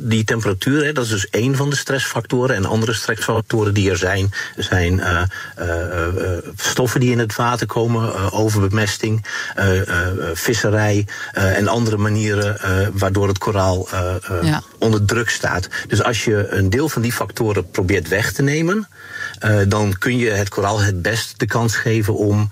die temperatuur, dat is dus één van de stressfactoren. En andere stressfactoren die er zijn stoffen die in het water komen, overbemesting, visserij en andere manieren waardoor het koraal onder druk staat. Dus als je een deel van die factoren probeert weg te nemen, dan kun je het koraal het best de kans geven om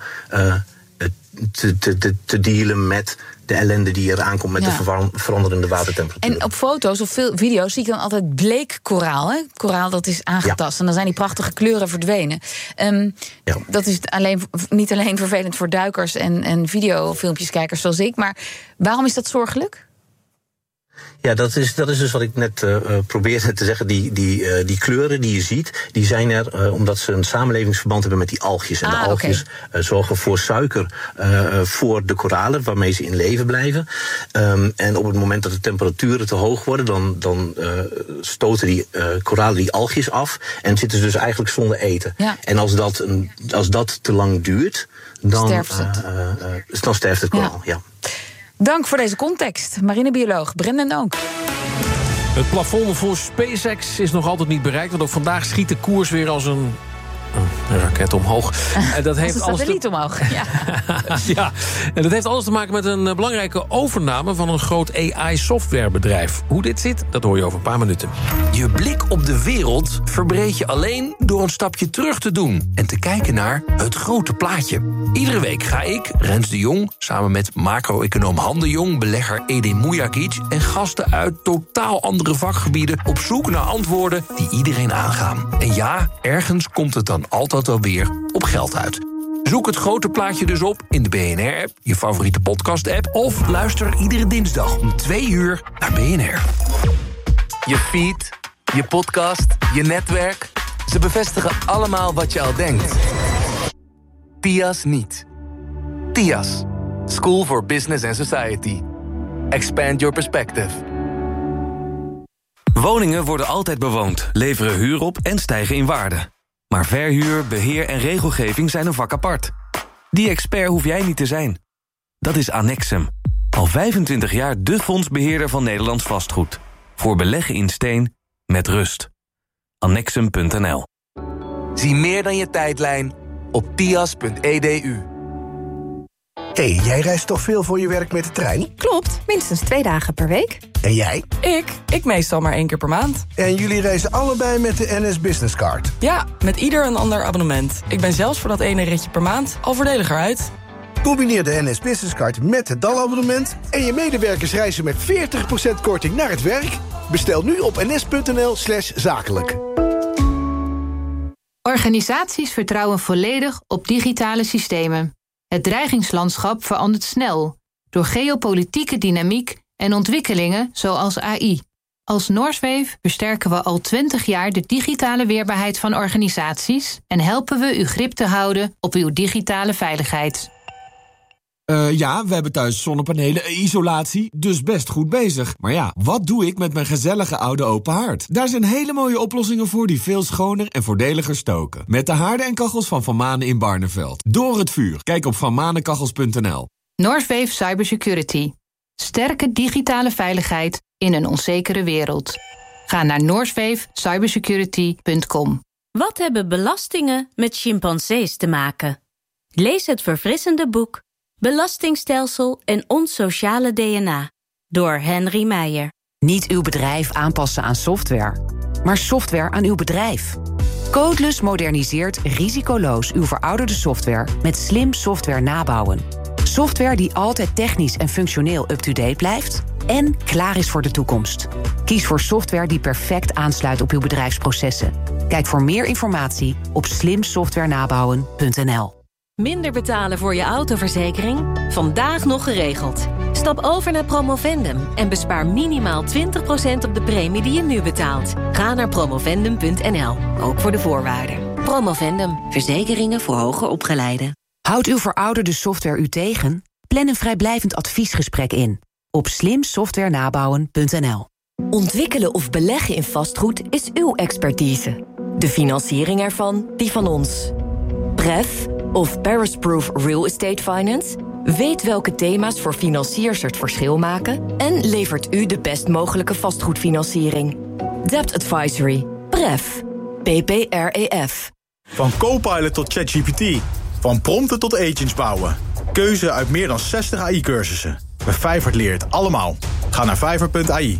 te dealen met de ellende die er aankomt met de veranderende watertemperatuur. En op foto's of veel video's zie ik dan altijd bleek koraal. Hè? Koraal dat is aangetast. En dan zijn die prachtige kleuren verdwenen. Dat is niet alleen vervelend voor duikers en videofilmpjeskijkers zoals ik. Maar waarom is dat zorgelijk? Ja, dat is dus wat ik net probeerde te zeggen. Die kleuren die je ziet, die zijn er omdat ze een samenlevingsverband hebben met die algjes. En de algjes zorgen voor suiker voor de koralen, waarmee ze in leven blijven. En op het moment dat de temperaturen te hoog worden, dan stoten die koralen die algjes af en zitten ze dus eigenlijk zonder eten. Ja. En als dat te lang duurt, dan sterft het koraal. Ja. Dank voor deze context, marinebioloog Brendan Oak. Het plafond voor SpaceX is nog altijd niet bereikt, want ook vandaag schiet de koers weer als een raket omhoog. Dat heeft als een satelliet omhoog. Ja, en dat heeft alles te maken met een belangrijke overname van een groot AI-softwarebedrijf. Hoe dit zit, dat hoor je over een paar minuten. Je blik op de wereld verbreed je alleen door een stapje terug te doen en te kijken naar het grote plaatje. Iedere week ga ik, Rens de Jong, samen met macro-econoom Han de Jong, belegger Edin Mujagic en gasten uit totaal andere vakgebieden op zoek naar antwoorden die iedereen aangaan. En ja, ergens komt het dan altijd wel weer op geld uit. Zoek het grote plaatje dus op in de BNR-app, je favoriete podcast-app, of luister iedere dinsdag om 2 uur naar BNR. Je feed, je podcast, je netwerk, ze bevestigen allemaal wat je al denkt. TIAS niet. TIAS, School for Business and Society. Expand your perspective. Woningen worden altijd bewoond, leveren huur op en stijgen in waarde. Maar verhuur, beheer en regelgeving zijn een vak apart. Die expert hoef jij niet te zijn. Dat is Annexum. Al 25 jaar de fondsbeheerder van Nederlands vastgoed. Voor beleggen in steen, met rust. Annexum.nl. Zie meer dan je tijdlijn op tias.edu. Hey, jij reist toch veel voor je werk met de trein? Klopt, minstens 2 dagen per week. En jij? Ik meestal maar 1 keer per maand. En jullie reizen allebei met de NS Business Card? Ja, met ieder een ander abonnement. Ik ben zelfs voor dat ene ritje per maand al voordeliger uit. Combineer de NS Business Card met het DAL-abonnement... en je medewerkers reizen met 40% korting naar het werk. Bestel nu op ns.nl/zakelijk. Organisaties vertrouwen volledig op digitale systemen. Het dreigingslandschap verandert snel door geopolitieke dynamiek en ontwikkelingen zoals AI. Als Norswave versterken we al 20 jaar de digitale weerbaarheid van organisaties en helpen we u grip te houden op uw digitale veiligheid. Ja, we hebben thuis zonnepanelen, isolatie, dus best goed bezig. Maar ja, wat doe ik met mijn gezellige oude open haard? Daar zijn hele mooie oplossingen voor die veel schoner en voordeliger stoken. Met de haarden en kachels van Van Manen in Barneveld. Door het vuur. Kijk op vanmanenkachels.nl. Norswave Cybersecurity. Sterke digitale veiligheid in een onzekere wereld. Ga naar norswavecybersecurity.com. Wat hebben belastingen met chimpansees te maken? Lees het verfrissende boek Belastingstelsel en ons sociale DNA door Henry Meijer. Niet uw bedrijf aanpassen aan software, maar software aan uw bedrijf. Codeless moderniseert risicoloos uw verouderde software met slim software nabouwen. Software die altijd technisch en functioneel up-to-date blijft en klaar is voor de toekomst. Kies voor software die perfect aansluit op uw bedrijfsprocessen. Kijk voor meer informatie op slimsoftwarenabouwen.nl. Minder betalen voor je autoverzekering? Vandaag nog geregeld. Stap over naar Promovendum en bespaar minimaal 20% op de premie die je nu betaalt. Ga naar promovendum.nl, ook voor de voorwaarden. Promovendum, verzekeringen voor hoger opgeleiden. Houdt uw verouderde software u tegen? Plan een vrijblijvend adviesgesprek in op slimsoftwarenabouwen.nl. Ontwikkelen of beleggen in vastgoed is uw expertise. De financiering ervan, die van ons. PREF of Paris Proof Real Estate Finance weet welke thema's voor financiers het verschil maken en levert u de best mogelijke vastgoedfinanciering. Debt Advisory. BREF. BPREF. Van Copilot tot ChatGPT. Van prompten tot agents bouwen. Keuze uit meer dan 60 AI-cursussen. Bij Fiverr leert allemaal. Ga naar fiverr.ai.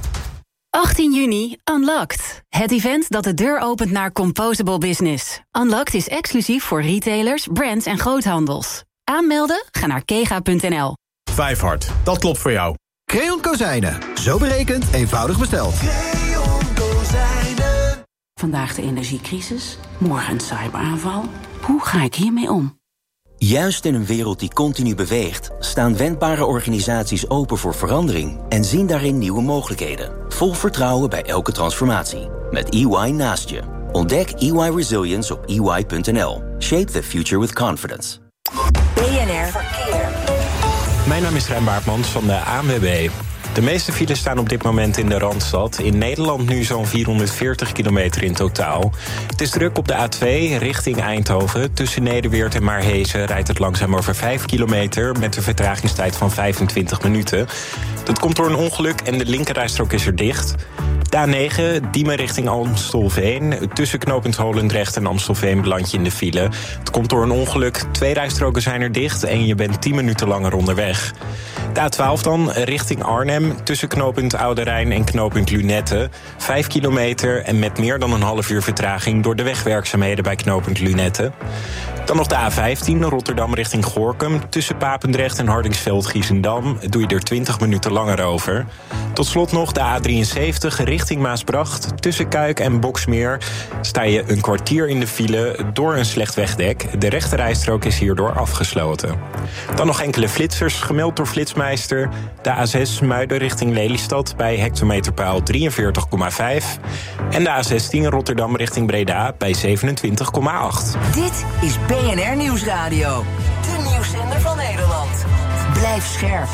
18 juni, Unlocked. Het event dat de deur opent naar Composable Business. Unlocked is exclusief voor retailers, brands en groothandels. Aanmelden? Ga naar kega.nl. Vijfhart, dat klopt voor jou. Creon Kozijnen. Zo berekend, eenvoudig besteld. Creon Kozijnen. Vandaag de energiecrisis, morgen een cyberaanval. Hoe ga ik hiermee om? Juist in een wereld die continu beweegt, staan wendbare organisaties open voor verandering en zien daarin nieuwe mogelijkheden. Vol vertrouwen bij elke transformatie. Met EY naast je. Ontdek EY Resilience op EY.nl. Shape the future with confidence. BNR Verkeer. Mijn naam is Rijn Baartmans van de ANWB. De meeste files staan op dit moment in de Randstad. In Nederland nu zo'n 440 kilometer in totaal. Het is druk op de A2 richting Eindhoven. Tussen Nederweert en Maarhezen rijdt het langzaam over 5 kilometer... met een vertragingstijd van 25 minuten. Dat komt door een ongeluk en de linkerrijstrook is er dicht. De A9, Diemen richting Amstelveen. Tussen knooppunt Holendrecht en Amstelveen beland je in de file. Het komt door een ongeluk. 2 rijstroken zijn er dicht en je bent 10 minuten langer onderweg. De A12 dan, richting Arnhem. Tussen knooppunt Oude Rijn en knooppunt Lunette. 5 kilometer en met meer dan een half uur vertraging... door de wegwerkzaamheden bij knooppunt Lunette. Dan nog de A15, Rotterdam richting Gorinchem. Tussen Papendrecht en Hardingsveld-Giessendam doe je er 20 minuten langer over. Tot slot nog de A73 richting Maasbracht. Tussen Kuik en Boksmeer sta je een kwartier in de file door een slecht wegdek. De rechterrijstrook is hierdoor afgesloten. Dan nog enkele flitsers, gemeld door Flitsmeister. De A6 Muiden richting Lelystad bij hectometerpaal 43,5. En de A16 Rotterdam richting Breda bij 27,8. Dit is BNR Nieuwsradio. De nieuwszender van Nederland. Blijf scherp.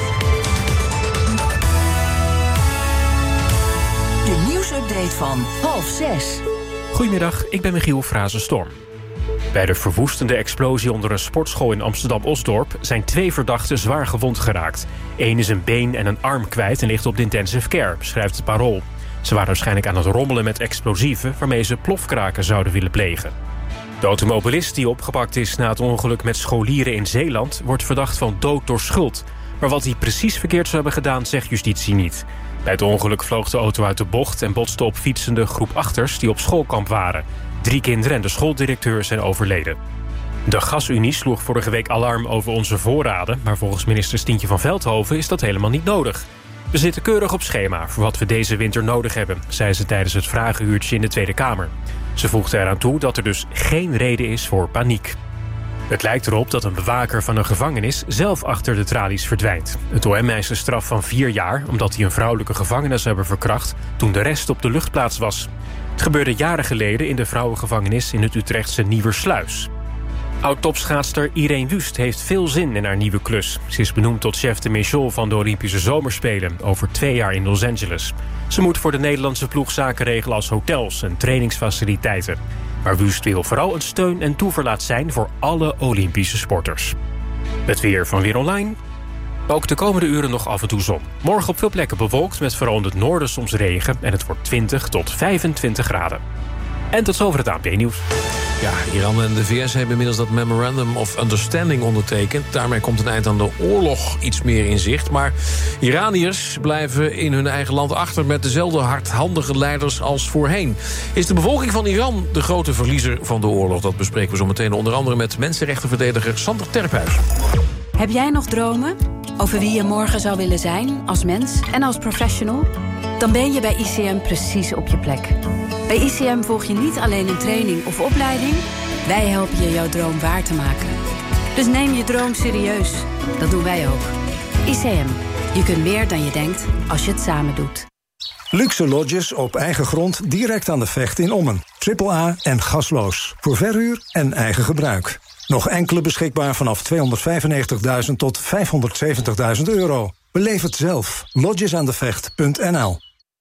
De nieuwsupdate van 5:30. Goedemiddag, ik ben Michiel Frazenstorm. Bij de verwoestende explosie onder een sportschool in Amsterdam-Osdorp... zijn 2 verdachten zwaar gewond geraakt. Eén is een been en een arm kwijt en ligt op de intensive care, schrijft het Parool. Ze waren waarschijnlijk aan het rommelen met explosieven... waarmee ze plofkraken zouden willen plegen. De automobilist die opgepakt is na het ongeluk met scholieren in Zeeland... wordt verdacht van dood door schuld. Maar wat hij precies verkeerd zou hebben gedaan, zegt justitie niet. Bij het ongeluk vloog de auto uit de bocht en botste op fietsende groep achters... die op schoolkamp waren. 3 kinderen en de schooldirecteur zijn overleden. De Gasunie sloeg vorige week alarm over onze voorraden... maar volgens minister Stientje van Veldhoven is dat helemaal niet nodig. We zitten keurig op schema voor wat we deze winter nodig hebben... zei ze tijdens het vragenuurtje in de Tweede Kamer. Ze voegde eraan toe dat er dus geen reden is voor paniek. Het lijkt erop dat een bewaker van een gevangenis zelf achter de tralies verdwijnt. Het OM eist een straf van 4 jaar... omdat hij een vrouwelijke gevangene zou hebben verkracht... toen de rest op de luchtplaats was. Het gebeurde jaren geleden in de vrouwengevangenis... in het Utrechtse Nieuwersluis. Oud-topschaatster Irene Wust heeft veel zin in haar nieuwe klus. Ze is benoemd tot chef de mission van de Olympische Zomerspelen... over 2 jaar in Los Angeles. Ze moet voor de Nederlandse ploeg zaken regelen als hotels en trainingsfaciliteiten. Maar Wust wil vooral een steun en toeverlaat zijn voor alle Olympische sporters. Het weer van Weer Online. Ook de komende uren nog af en toe zon. Morgen op veel plekken bewolkt met vooral in het noorden soms regen... en het wordt 20 tot 25 graden. En tot zover het ANP-nieuws. Ja, Iran en de VS hebben inmiddels dat Memorandum of Understanding ondertekend. Daarmee komt een eind aan de oorlog iets meer in zicht. Maar Iraniërs blijven in hun eigen land achter... met dezelfde hardhandige leiders als voorheen. Is de bevolking van Iran de grote verliezer van de oorlog? Dat bespreken we zo meteen onder andere met mensenrechtenverdediger Sander Terphuis. Heb jij nog dromen over wie je morgen zou willen zijn als mens en als professional? Dan ben je bij ICM precies op je plek. Bij ICM volg je niet alleen een training of opleiding. Wij helpen je jouw droom waar te maken. Dus neem je droom serieus. Dat doen wij ook. ICM. Je kunt meer dan je denkt als je het samen doet. Luxe lodges op eigen grond direct aan de Vecht in Ommen. AAA en gasloos. Voor verhuur en eigen gebruik. Nog enkele beschikbaar vanaf 295.000 tot 570.000 euro. Beleef het zelf. Lodgesaandevecht.nl.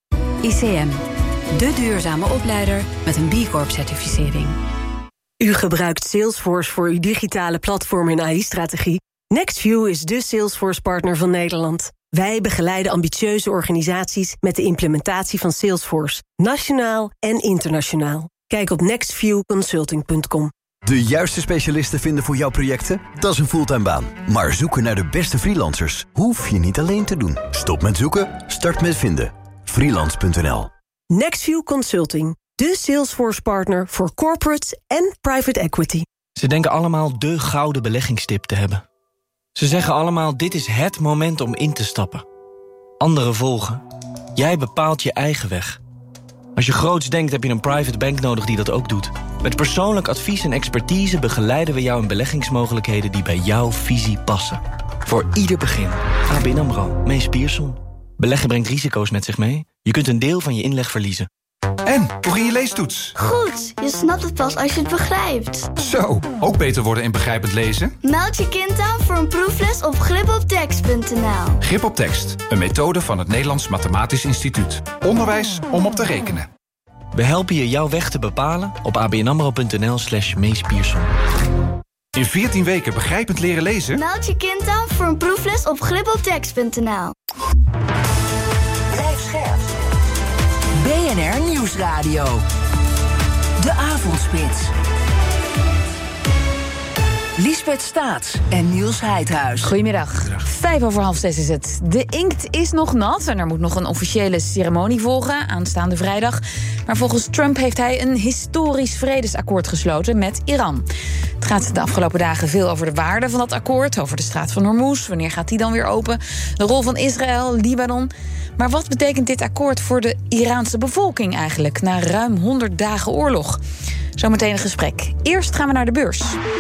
ICM. De duurzame opleider met een B Corp-certificering. U gebruikt Salesforce voor uw digitale platform en AI-strategie. NextView is de Salesforce-partner van Nederland. Wij begeleiden ambitieuze organisaties met de implementatie van Salesforce. Nationaal en internationaal. Kijk op nextviewconsulting.com. De juiste specialisten vinden voor jouw projecten? Dat is een fulltime baan. Maar zoeken naar de beste freelancers hoef je niet alleen te doen. Stop met zoeken, start met vinden. Freelance.nl. NextView Consulting. De Salesforce-partner voor corporates en private equity. Ze denken allemaal de gouden beleggingstip te hebben. Ze zeggen allemaal, dit is het moment om in te stappen. Anderen volgen. Jij bepaalt je eigen weg. Als je groots denkt, heb je een private bank nodig die dat ook doet. Met persoonlijk advies en expertise begeleiden we jou in beleggingsmogelijkheden die bij jouw visie passen. Voor ieder begin. ABN AMRO, Mees Pierson. Beleggen brengt risico's met zich mee. Je kunt een deel van je inleg verliezen. En, hoe ging je leestoets? Goed, je snapt het pas als je het begrijpt. Zo, ook beter worden in begrijpend lezen? Meld je kind aan voor een proefles op gripoptekst.nl. Grip op tekst, een methode van het Nederlands Mathematisch Instituut. Onderwijs om op te rekenen. We helpen je jouw weg te bepalen op abnamro.nl/Mees Pierson. In 14 weken begrijpend leren lezen? Meld je kind aan voor een proefles op gripoptekst.nl. Blijf scherp. BNR Nieuwsradio. De Avondspits. Liesbeth Staats en Niels Heidhuis. Goedemiddag. 5:05 is het. De inkt is nog nat en er moet nog een officiële ceremonie volgen aanstaande vrijdag. Maar volgens Trump heeft hij een historisch vredesakkoord gesloten met Iran. Het gaat de afgelopen dagen veel over de waarde van dat akkoord, over de straat van Hormuz. Wanneer gaat die dan weer open? De rol van Israël, Libanon. Maar wat betekent dit akkoord voor de Iraanse bevolking eigenlijk na ruim 100 dagen oorlog? Zometeen een gesprek. Eerst gaan we naar de beurs.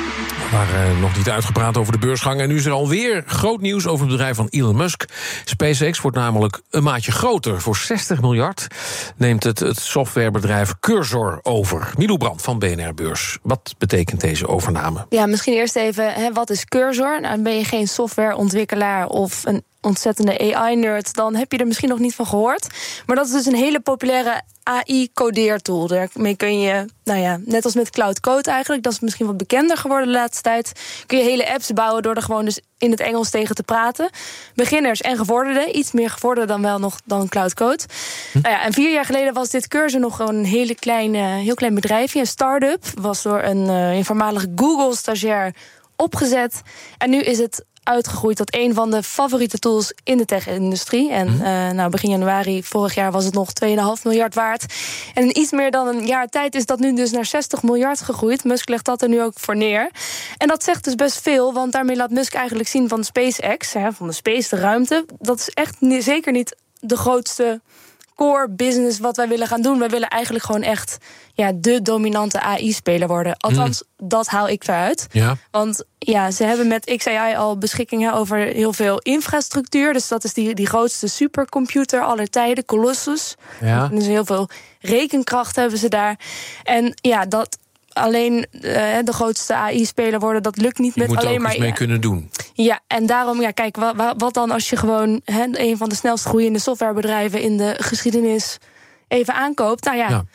We waren nog niet uitgepraat over de beursgang. En nu is er alweer groot nieuws over het bedrijf van Elon Musk. SpaceX wordt namelijk een maatje groter. Voor 60 miljard neemt het softwarebedrijf Cursor over. Milou Brandt van BNR Beurs. Wat betekent deze overname? Ja, misschien eerst even, wat is Cursor? Nou, ben je geen softwareontwikkelaar of een ontzettende AI-nerd, dan heb je er misschien nog niet van gehoord. Maar dat is dus een hele populaire AI-codeertool. Daarmee kun je, net als met Cloud Code eigenlijk, dat is misschien wat bekender geworden de laatste tijd, kun je hele apps bouwen door er gewoon dus in het Engels tegen te praten. Beginners en gevorderden, iets meer gevorderden dan wel nog dan Cloud Code. En 4 jaar geleden was dit Cursor nog gewoon een heel klein bedrijfje, een start-up. Was door een voormalige Google-stagiair opgezet. En nu is het uitgegroeid tot een van de favoriete tools in de tech-industrie. En begin januari vorig jaar was het nog 2,5 miljard waard. En in iets meer dan een jaar tijd is dat nu dus naar 60 miljard gegroeid. Musk legt dat er nu ook voor neer. En dat zegt dus best veel, want daarmee laat Musk eigenlijk zien van SpaceX, van de space, de ruimte, dat is echt zeker niet de grootste core business wat wij willen gaan doen. Wij willen eigenlijk gewoon echt de dominante AI-speler worden. Althans, dat haal ik eruit. Ja. Want ze hebben met XAI al beschikking over heel veel infrastructuur. Dus dat is die grootste supercomputer aller tijden, Colossus. Ja. Dus heel veel rekenkracht hebben ze daar. En dat alleen de grootste AI-speler worden, dat lukt niet. Je met alleen maar iets mee kunnen doen. Ja, en daarom, kijk, wat dan als je gewoon een van de snelst groeiende softwarebedrijven in de geschiedenis even aankoopt?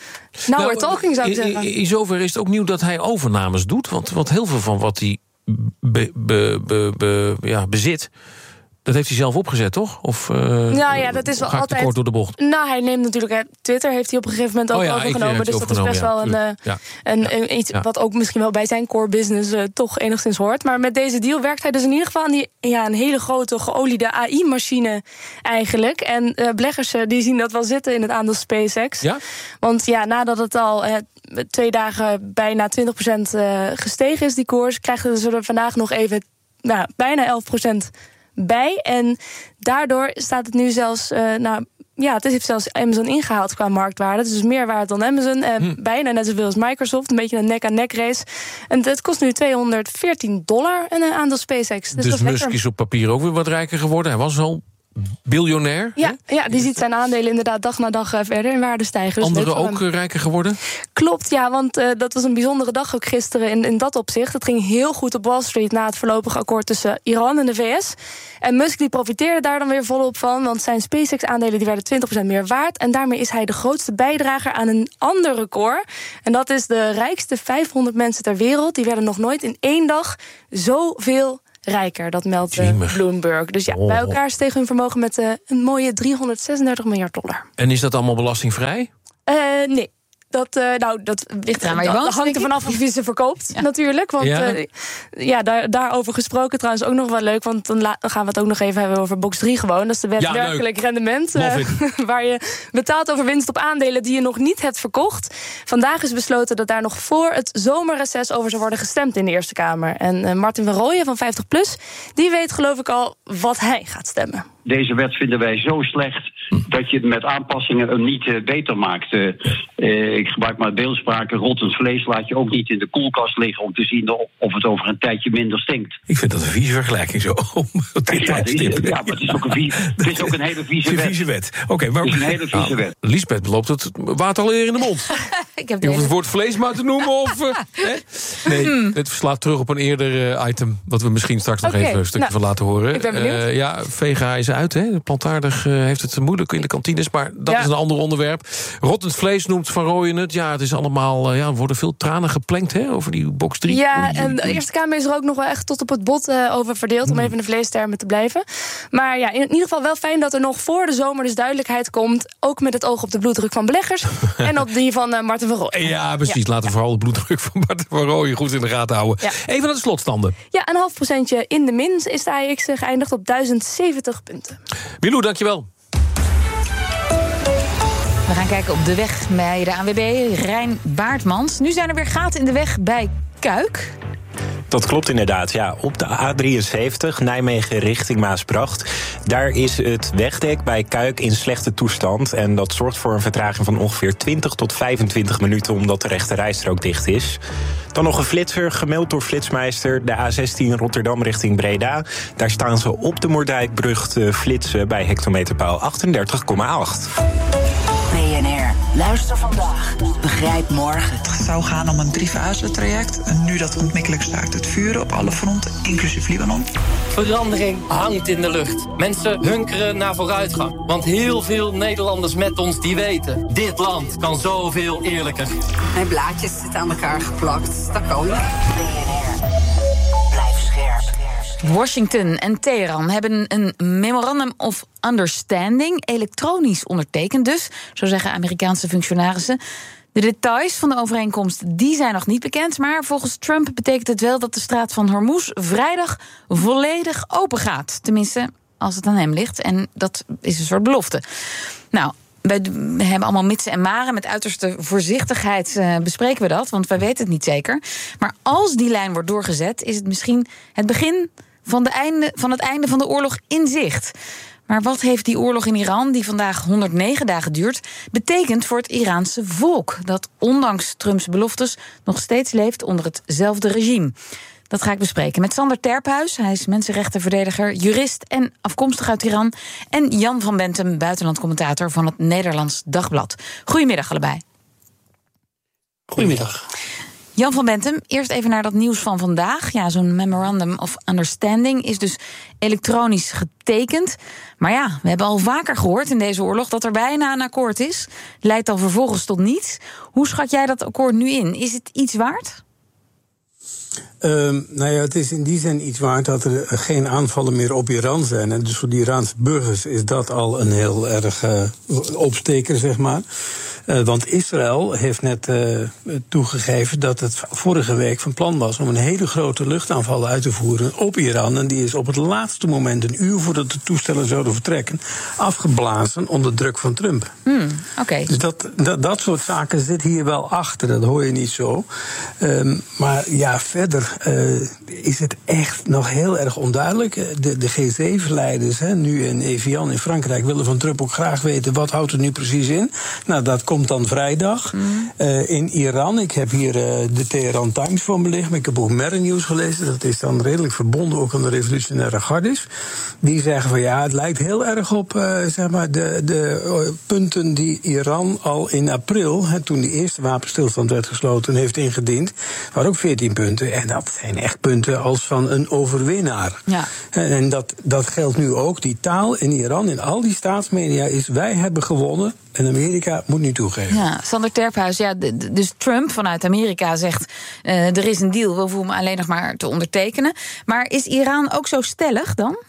We're talking, zou ik zeggen. In zoverre is het ook nieuw dat hij overnames doet, want heel veel van wat hij bezit, dat heeft hij zelf opgezet, toch? Of dat is wel ga ik altijd te kort door de bocht? Nou, hij neemt natuurlijk Twitter heeft hij op een gegeven moment ook overgenomen. Dus dat is best wel iets wat ook misschien wel bij zijn core business toch enigszins hoort. Maar met deze deal werkt hij dus in ieder geval aan een hele grote geoliede AI-machine eigenlijk. En beleggers die zien dat wel zitten in het aandeel SpaceX. Ja? Want nadat het al 2 dagen bijna 20% gestegen is, die koers, krijgen ze er vandaag nog even bijna 11% bij. En daardoor staat het nu zelfs het heeft zelfs Amazon ingehaald qua marktwaarde. Het is dus meer waard dan Amazon. Bijna net zoveel als Microsoft. Een beetje een nek-aan-nek race. En het kost nu $214 een aandeel SpaceX. Dus Musk is op papier ook weer wat rijker geworden. Hij was al biljonair. Ja, die ziet zijn aandelen inderdaad dag na dag verder in waarde stijgen. Dus anderen ook rijker geworden? Klopt, want dat was een bijzondere dag ook gisteren in dat opzicht. Het ging heel goed op Wall Street na het voorlopige akkoord tussen Iran en de VS. En Musk die profiteerde daar dan weer volop van, want zijn SpaceX-aandelen die werden 20% meer waard. En daarmee is hij de grootste bijdrager aan een ander record. En dat is de rijkste 500 mensen ter wereld. Die werden nog nooit in 1 dag zoveel rijker. Dat meldt Bloomberg. Dus ja, bij elkaar steeg hun vermogen met een mooie $336 miljard. En is dat allemaal belastingvrij? Nee. Dat ligt eraan, dat hangt er vanaf of je ze verkoopt, natuurlijk. Want daarover gesproken trouwens ook nog wel leuk. Want dan gaan we het ook nog even hebben over box 3 gewoon. Dat is de wet werkelijk rendement. Waar je betaalt over winst op aandelen die je nog niet hebt verkocht. Vandaag is besloten dat daar nog voor het zomerreces over zou worden gestemd in de Eerste Kamer. En Martin van Rooyen van 50PLUS, die weet geloof ik al wat hij gaat stemmen. Deze wet vinden wij zo slecht dat je het met aanpassingen hem niet beter maakt. Ik gebruik maar beeldspraak. Rottend vlees laat je ook niet in de koelkast liggen om te zien of het over een tijdje minder stinkt. Ik vind dat een vieze vergelijking zo. Maar het is ook een hele vieze wet. Oké, maar het is een hele vieze wet. Lisbeth loopt het water alweer in de mond. Je hoeft het woord vlees maar te noemen of... Nee, het slaat terug op een eerder item, wat we misschien straks nog even een stukje van laten horen. Ik ben benieuwd. Vega is uit, hè. Plantaardig heeft het moeilijk in de kantines, maar dat is een ander onderwerp. Rottend vlees noemt Van Rooyen het. Ja, het is allemaal, er worden veel tranen geplenkt, hè, over die box 3. Ja, en de Eerste Kamer is er ook nog wel echt tot op het bot over verdeeld, om even in de vleestermen te blijven. Maar ja, in ieder geval wel fijn dat er nog voor de zomer dus duidelijkheid komt, ook met het oog op de bloeddruk van beleggers en op die van Martin van Rooyen. Ja, precies. Laten we vooral de bloeddruk van Martin van Rooyen goed in de gaten houden. Ja. Even naar de slotstanden. Ja, 0,5% in de min is de AEX geëindigd op 1070 punten. Milou, dankjewel. We gaan kijken op de weg bij de ANWB, Rijn Baartmans. Nu zijn er weer gaten in de weg bij Kuik. Dat klopt inderdaad, ja. Op de A73, Nijmegen richting Maasbracht. Daar is het wegdek bij Kuik in slechte toestand. En dat zorgt voor een vertraging van ongeveer 20 tot 25 minuten... omdat de rechte rijstrook dicht is. Dan nog een flitser, gemeld door Flitsmeister. De A16 Rotterdam richting Breda. Daar staan ze op de Moerdijkbrug te flitsen bij hectometerpaal 38,8. BNR, luister vandaag, begrijp morgen. Het zou gaan om een 3-fase-traject. En nu dat ontmikkelijk staakt het vuren op alle fronten, inclusief Libanon. Verandering hangt in de lucht. Mensen hunkeren naar vooruitgang. Want heel veel Nederlanders met ons die weten... dit land kan zoveel eerlijker. Mijn blaadjes zitten aan elkaar geplakt. Dat kan niet. BNR, blijf scherp. Washington en Teheran hebben een Memorandum of Understanding, elektronisch ondertekend dus, zo zeggen Amerikaanse functionarissen. De details van de overeenkomst die zijn nog niet bekend, maar volgens Trump betekent het wel dat de straat van Hormuz vrijdag volledig open gaat. Tenminste, als het aan hem ligt. En dat is een soort belofte. Nou, we hebben allemaal mitsen en maren. Met uiterste voorzichtigheid bespreken we dat, want wij weten het niet zeker. Maar als die lijn wordt doorgezet, is het misschien het begin van het einde van de oorlog in zicht. Maar wat heeft die oorlog in Iran, die vandaag 109 dagen duurt, betekend voor het Iraanse volk, dat ondanks Trumps beloftes nog steeds leeft onder hetzelfde regime? Dat ga ik bespreken met Sander Terphuis. Hij is mensenrechtenverdediger, jurist en afkomstig uit Iran. En Jan van Bentem, buitenlandcommentator van het Nederlands Dagblad. Goedemiddag allebei. Goedemiddag. Jan van Bentem, eerst even naar dat nieuws van vandaag. Ja, zo'n Memorandum of Understanding is dus elektronisch getekend. Maar ja, we hebben al vaker gehoord in deze oorlog dat er bijna een akkoord is. Leidt dan vervolgens tot niets. Hoe schat jij dat akkoord nu in? Is het iets waard? Het is in die zin iets waard dat er geen aanvallen meer op Iran zijn. En dus voor de Iraanse burgers is dat al een heel erg opsteker, zeg maar. Want Israël heeft net toegegeven dat het vorige week van plan was om een hele grote luchtaanval uit te voeren op Iran. En die is op het laatste moment, een uur voordat de toestellen zouden vertrekken, afgeblazen onder druk van Trump. Okay. Dus dat soort zaken zit hier wel achter, dat hoor je niet zo. Maar ja, verder is het echt nog heel erg onduidelijk. De G7-leiders, nu in Evian in Frankrijk, willen van Trump ook graag weten wat houdt het nu precies in. Nou, dat komt dan vrijdag. In Iran, ik heb hier de Teheran Times voor me liggen, maar ik heb ook Mer News gelezen. Dat is dan redelijk verbonden ook aan de revolutionaire gardes. Die zeggen van ja, het lijkt heel erg op de punten die Iran al in april, toen de eerste wapenstilstand werd gesloten, heeft ingediend. Waren ook 14 punten. En dat zijn echt punten als van een overwinnaar. Ja. En dat geldt nu ook. Die taal in Iran, in al die staatsmedia, is wij hebben gewonnen. En Amerika moet niet toegeven. Ja, Sander Terphuis, dus Trump vanuit Amerika zegt... er is een deal, we hoeven hem alleen nog maar te ondertekenen. Maar is Iran ook zo stellig dan?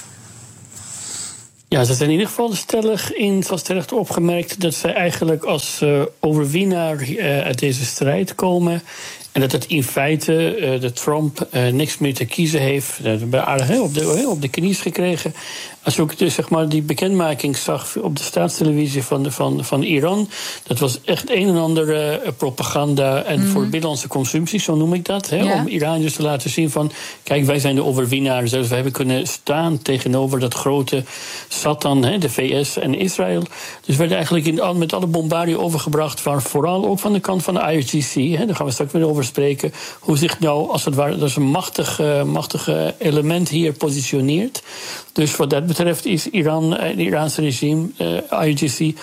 Ja, ze zijn in ieder geval stellig in, zoals terecht opgemerkt... dat zij eigenlijk als overwinnaar uit deze strijd komen... En dat het in feite de Trump niks meer te kiezen heeft. Op de knieën gekregen. Als je ook zeg maar die bekendmaking zag op de staatstelevisie van Iran... dat was echt een en ander propaganda en voor binnenlandse consumptie, zo noem ik dat. Om Iraniërs te laten zien van... kijk, wij zijn de overwinnaars. Dus we hebben kunnen staan tegenover dat grote Satan, de VS en Israël. Dus werden eigenlijk met alle bombardie overgebracht... waar vooral ook van de kant van de IRGC... daar gaan we straks weer over spreken... hoe zich nou, als het ware, dat is een machtig element hier positioneert... Dus wat dat betreft is Iran, het Iraanse regime, IRGC...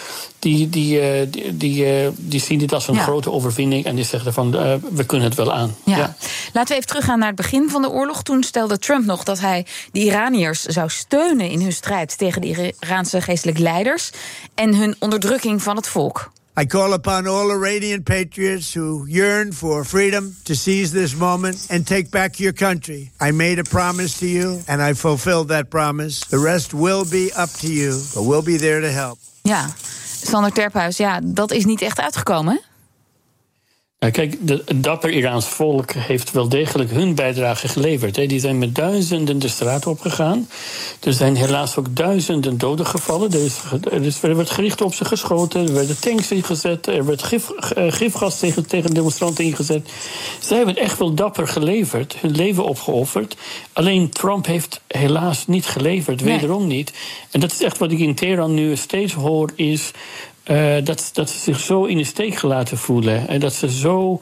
die zien dit als een grote overwinning... en die zeggen van, we kunnen het wel aan. Ja. Laten we even teruggaan naar het begin van de oorlog. Toen stelde Trump nog dat hij de Iraniërs zou steunen... in hun strijd tegen de Iraanse geestelijke leiders... en hun onderdrukking van het volk. I call upon all Iranian patriots who yearn for freedom to seize this moment and take back your country. I made a promise to you and I fulfilled that promise. The rest will be up to you, but we'll be there to help. Ja, Sander Terphuis, dat is niet echt uitgekomen, hè? Nou, kijk, het dapper Iraans volk heeft wel degelijk hun bijdrage geleverd. Die zijn met duizenden de straat opgegaan. Er zijn helaas ook duizenden doden gevallen. Er werd gericht op ze geschoten. Er werden tanks ingezet. Er werd gifgas tegen demonstranten ingezet. Zij hebben echt wel dapper geleverd. Hun leven opgeofferd. Alleen Trump heeft helaas niet geleverd. Wederom niet. En dat is echt wat ik in Teheran nu steeds hoor is... dat ze zich zo in de steek gelaten voelen. En dat ze zo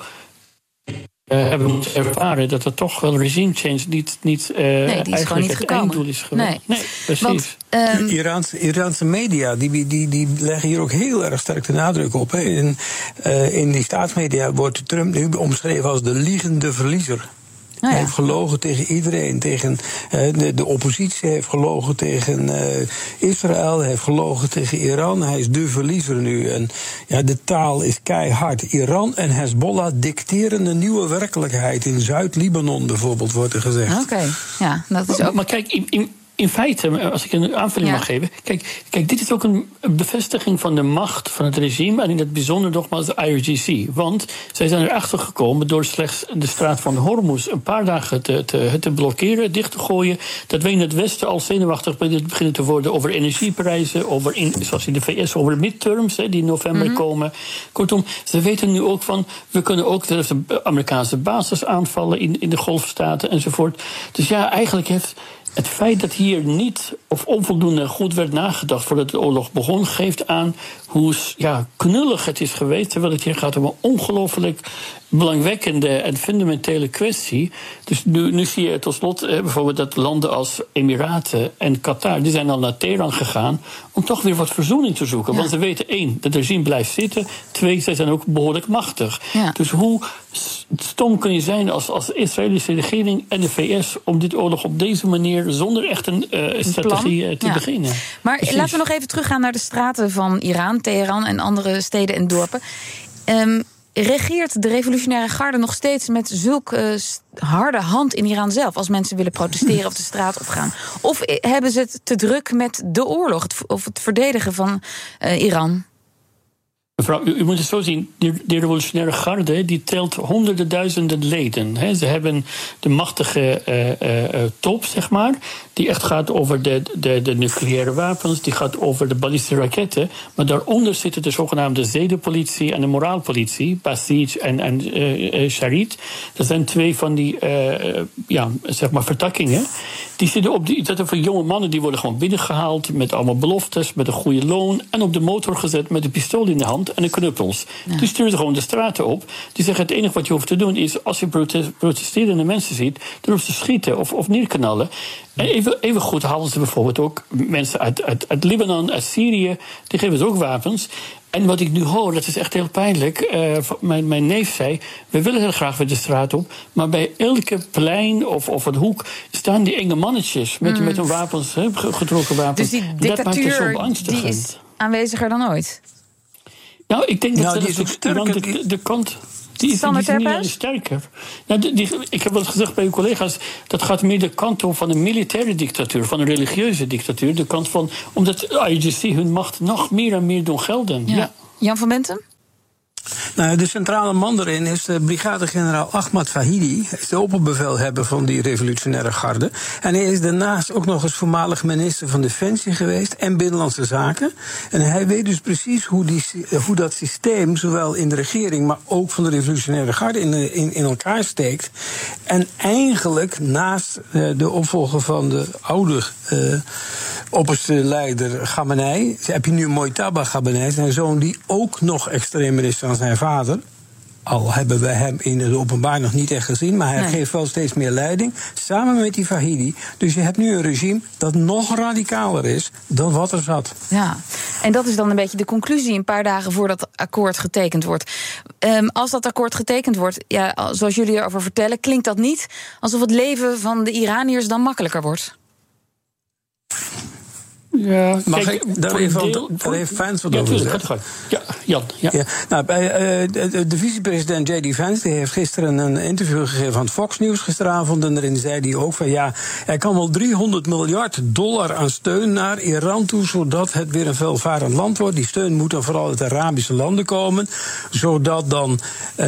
hebben moeten ervaren dat er toch wel regime change niet die is eigenlijk niet het gekomen. einddoel is geweest. Nee, precies. Want, Iraanse media die leggen hier ook heel erg sterk de nadruk op. Hè. In die staatsmedia wordt Trump nu omschreven als de liegende verliezer. Hij heeft gelogen tegen iedereen. Tegen de oppositie heeft gelogen tegen Israël. Hij heeft gelogen tegen Iran. Hij is de verliezer nu. En de taal is keihard. Iran en Hezbollah dicteren een nieuwe werkelijkheid. In Zuid-Libanon bijvoorbeeld wordt er gezegd. Oké, dat is ook... Maar kijk, in feite, als ik een aanvulling mag geven... Kijk, dit is ook een bevestiging van de macht van het regime... en in het bijzonder nogmaals de IRGC. Want zij zijn erachter gekomen door slechts de straat van Hormuz... een paar dagen te blokkeren, dicht te gooien... dat we in het Westen al zenuwachtig beginnen te worden... over energieprijzen, zoals in de VS, over midterms... die in november komen. Kortom, ze weten nu ook van... we kunnen ook de Amerikaanse basis aanvallen in de Golfstaten enzovoort. Dus eigenlijk heeft... Het feit dat hier niet of onvoldoende goed werd nagedacht voordat de oorlog begon, geeft aan hoe knullig het is geweest. Terwijl het hier gaat om een ongelooflijk belangwekkende en fundamentele kwestie. Dus nu zie je tot slot bijvoorbeeld dat landen als Emiraten en Qatar, die zijn al naar Teheran gegaan om toch weer wat verzoening te zoeken. Want ze weten 1, dat het regime blijft zitten. 2, zij zijn ook behoorlijk machtig. Ja. Dus hoe stom kun je zijn als Israëlische regering en de VS om dit oorlog op deze manier zonder echt een strategie te beginnen. Maar precies. Laten we nog even teruggaan naar de straten van Iran, Teheran en andere steden en dorpen. Regeert de revolutionaire garde nog steeds met zulke harde hand in Iran zelf... als mensen willen protesteren of de straat opgaan? Of hebben ze het te druk met de oorlog of het verdedigen van Iran? Mevrouw, u moet het zo zien, de revolutionaire garde die telt honderden duizenden leden. Ze hebben de machtige top, zeg maar, die echt gaat over de nucleaire wapens, die gaat over de ballistische raketten. Maar daaronder zitten de zogenaamde zedenpolitie en de moraalpolitie, Basij en Sharit. Dat zijn 2 van die zeg maar vertakkingen. Die zitten dat voor jonge mannen die worden gewoon binnengehaald met allemaal beloftes, met een goede loon en op de motor gezet met een pistool in de hand en de knuppels. Die sturen gewoon de straten op. Die zeggen het enige wat je hoeft te doen is als je protesterende mensen ziet, erop te schieten of neerknallen. En even goed halen ze bijvoorbeeld ook mensen uit Libanon, uit Syrië, die geven ze ook wapens. En wat ik nu hoor, dat is echt heel pijnlijk. Mijn neef zei, we willen heel graag weer de straat op, maar bij elke plein of een hoek staan die enge mannetjes met hun wapens, getrokken wapens. Dus die dictatuur, dat maakt het zo beangstigend. Die is aanweziger dan ooit? Nou, ik denk dat die is ook sterker. de kant... Die is niet sterker. Nou, ik heb wel gezegd bij uw collega's, dat gaat meer de kant op van een militaire dictatuur, van een religieuze dictatuur. De kant van, omdat IRGC hun macht nog meer en meer doen gelden. Ja. Jan van Bentem? Nou, de centrale man erin is de brigadegeneraal Ahmad Fahidi. Hij is de opperbevelhebber van die revolutionaire garde. En hij is daarnaast ook nog eens voormalig minister van Defensie geweest en Binnenlandse Zaken. En hij weet dus precies hoe dat systeem, zowel in de regering, maar ook van de revolutionaire garde, in elkaar steekt. En eigenlijk naast de opvolger van de oude opperste leider Khamenei, heb je nu Mojtaba Khamenei, zijn zoon, die ook nog extremer is dan zijn vader. Al hebben we hem in het openbaar nog niet echt gezien, maar hij geeft wel steeds meer leiding, samen met die Fahidi. Dus je hebt nu een regime dat nog radicaler is dan wat er zat. Ja, en dat is dan een beetje de conclusie een paar dagen voordat het akkoord getekend wordt. Als dat akkoord getekend wordt, ja, zoals jullie erover vertellen, klinkt dat niet alsof het leven van de Iraniërs dan makkelijker wordt. Ja, mag kijk, ik daar even fijn wat over zeggen? Ja, Jan. Ja. Ja, nou, de vicepresident J.D. Vance die heeft gisteren een interview gegeven aan Fox News gisteravond. En daarin zei hij ook van ja, er kan wel $300 miljard aan steun naar Iran toe, zodat het weer een welvarend land wordt. Die steun moet dan vooral uit Arabische landen komen, zodat dan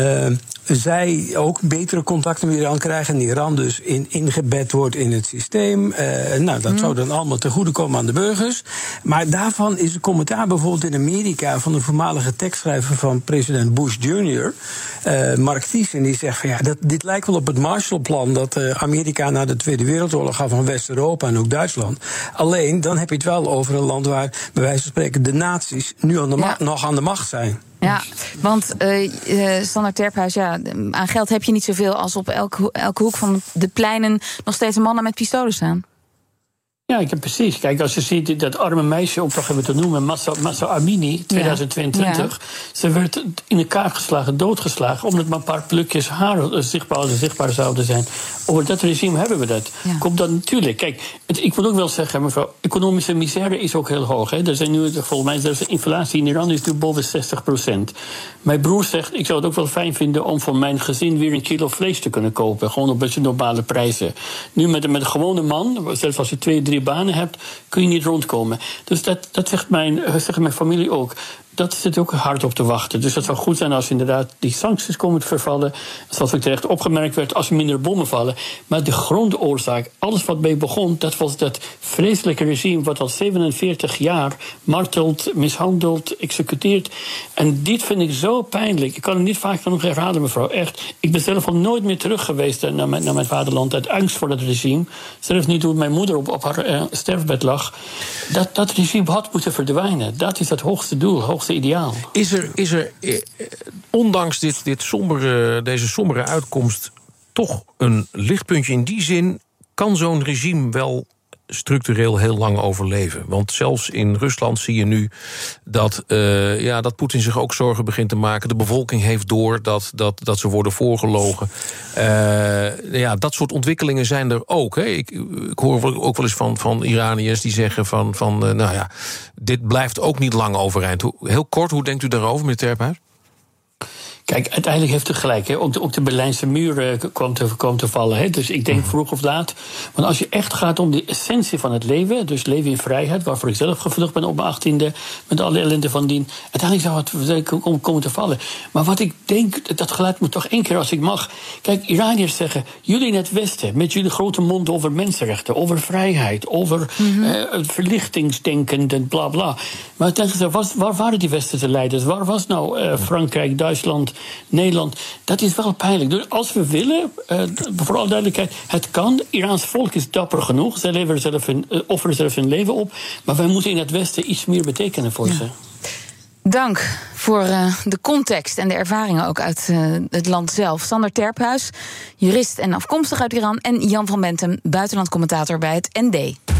zij ook betere contacten met Iran krijgen en Iran dus ingebed wordt in het systeem. Dat zou dan allemaal ten goede komen aan de burgers. Maar daarvan is een commentaar bijvoorbeeld in Amerika van de voormalige tekstschrijver van president Bush Jr., Mark Thiessen, die zegt van ja, dit lijkt wel op het Marshallplan dat Amerika na de Tweede Wereldoorlog gaf van West-Europa en ook Duitsland. Alleen, dan heb je het wel over een land waar bij wijze van spreken de nazi's nu nog aan de macht zijn. Ja, want Sander Terphuis, aan geld heb je niet zoveel als op elke hoek van de pleinen nog steeds mannen met pistolen staan. Ja, ik heb precies. Kijk, als je ziet dat arme meisje, om toch even te noemen, Mahsa Amini, 2022... ze werd in elkaar geslagen, doodgeslagen, omdat maar een paar plukjes haar zichtbaar zouden zijn. Over dat regime hebben we dat. Ja. Komt dat natuurlijk. Kijk, ik wil ook wel zeggen, mevrouw, economische misère is ook heel hoog. Hè. Er zijn nu, volgens mij, de inflatie in Iran is nu boven 60%. Mijn broer zegt, ik zou het ook wel fijn vinden om voor mijn gezin weer een kilo vlees te kunnen kopen. Gewoon op beetje normale prijzen. Nu met een gewone man, zelfs als je 2-3 banen hebt, kun je niet rondkomen. Dus dat zegt mijn familie ook. Dat zit ook hard op te wachten. Dus het zou goed zijn als inderdaad die sancties komen te vervallen. Zoals ook terecht opgemerkt werd, als er minder bommen vallen. Maar de grondoorzaak, alles wat mee begon, dat was dat vreselijke regime wat al 47 jaar martelt, mishandelt, executeert. En dit vind ik zo pijnlijk. Ik kan het niet vaak genoeg herhalen, mevrouw. Echt, ik ben zelf al nooit meer terug geweest naar mijn vaderland uit angst voor dat regime. Zelfs niet toen mijn moeder op haar sterfbed lag. Dat regime had moeten verdwijnen. Dat is het hoogste doel, hoogste ideaal. Is er ondanks deze sombere uitkomst toch een lichtpuntje in die zin? Kan zo'n regime wel structureel heel lang overleven? Want zelfs in Rusland zie je nu dat Poetin zich ook zorgen begint te maken. De bevolking heeft door dat ze worden voorgelogen. Dat soort ontwikkelingen zijn er ook. Hè. Ik hoor ook wel eens van Iraniërs die zeggen dit blijft ook niet lang overeind. Heel kort, hoe denkt u daarover, meneer Terphuis? Kijk, uiteindelijk heeft u gelijk. Hè. Ook de Berlijnse muur kwam te vallen. Hè. Dus ik denk vroeg of laat. Want als je echt gaat om de essentie van het leven, dus leven in vrijheid, waarvoor ik zelf gevlucht ben op mijn 18e, met alle ellende van dien, uiteindelijk zou het komen te vallen. Maar wat ik denk, dat geluid moet toch één keer als ik mag. Kijk, Iraniërs zeggen, jullie in het Westen, met jullie grote mond over mensenrechten, over vrijheid, over verlichtingsdenken en bla bla. Maar uiteindelijk, waar waren die Westerse leiders? Waar was nou Frankrijk, Duitsland, Nederland? Dat is wel pijnlijk. Dus als we willen, voor alle duidelijkheid, het kan. Iraans volk is dapper genoeg. Zij offeren zelf hun leven op. Maar wij moeten in het Westen iets meer betekenen voor ze. Dank voor de context en de ervaringen ook uit het land zelf. Sander Terphuis, jurist en afkomstig uit Iran. En Jan van Bentem, buitenlandcommentator bij het ND.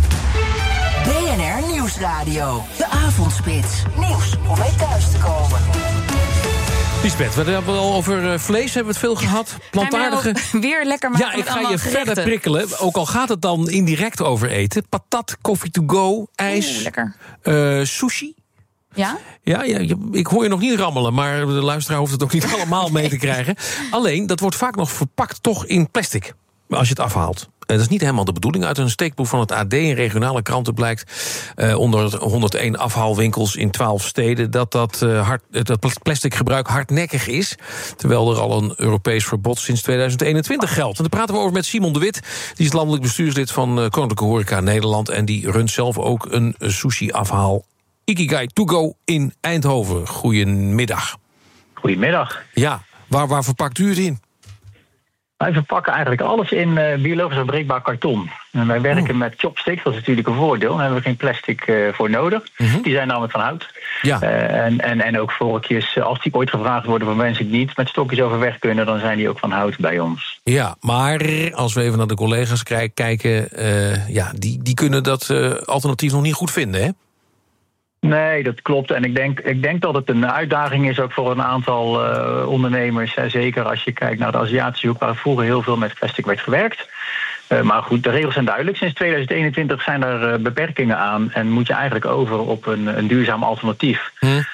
BNR Nieuwsradio. De Avondspits. Nieuws om mee thuis te komen. Lisbeth, we hebben al over vlees hebben we het veel gehad. Plantaardige. Weer lekker maken. Ja, ik ga je verder prikkelen. Ook al gaat het dan indirect over eten. Patat, coffee to go, ijs. Lekker. Sushi. Ja? Ja, ik hoor je nog niet rammelen, maar de luisteraar hoeft het ook niet allemaal mee te krijgen. Alleen, dat wordt vaak nog verpakt toch in plastic, als je het afhaalt. Dat is niet helemaal de bedoeling. Uit een steekproef van het AD in regionale kranten blijkt onder 101 afhaalwinkels in 12 steden dat plastic gebruik hardnekkig is. Terwijl er al een Europees verbod sinds 2021 geldt. En daar praten we over met Simon de Wit. Die is landelijk bestuurslid van Koninklijke Horeca Nederland. En die runt zelf ook een sushi-afhaal Ikigai To Go in Eindhoven. Goedemiddag. Goedemiddag. Ja, waar verpakt u het in? Wij verpakken eigenlijk alles in biologisch afbreekbaar karton. En wij werken met chopsticks, dat is natuurlijk een voordeel. Daar hebben we geen plastic voor nodig. Die zijn namelijk van hout. Ja. En ook vorkjes, als die ooit gevraagd worden van mensen die niet met stokjes overweg kunnen, dan zijn die ook van hout bij ons. Ja, maar als we even naar de collega's kijken, die kunnen dat alternatief nog niet goed vinden, hè? Nee, dat klopt. En ik denk dat het een uitdaging is ook voor een aantal ondernemers. Zeker als je kijkt naar de Aziatische hoek, waar vroeger heel veel met plastic werd gewerkt. Maar goed, de regels zijn duidelijk. Sinds 2021 zijn er beperkingen aan en moet je eigenlijk over op een duurzaam alternatief.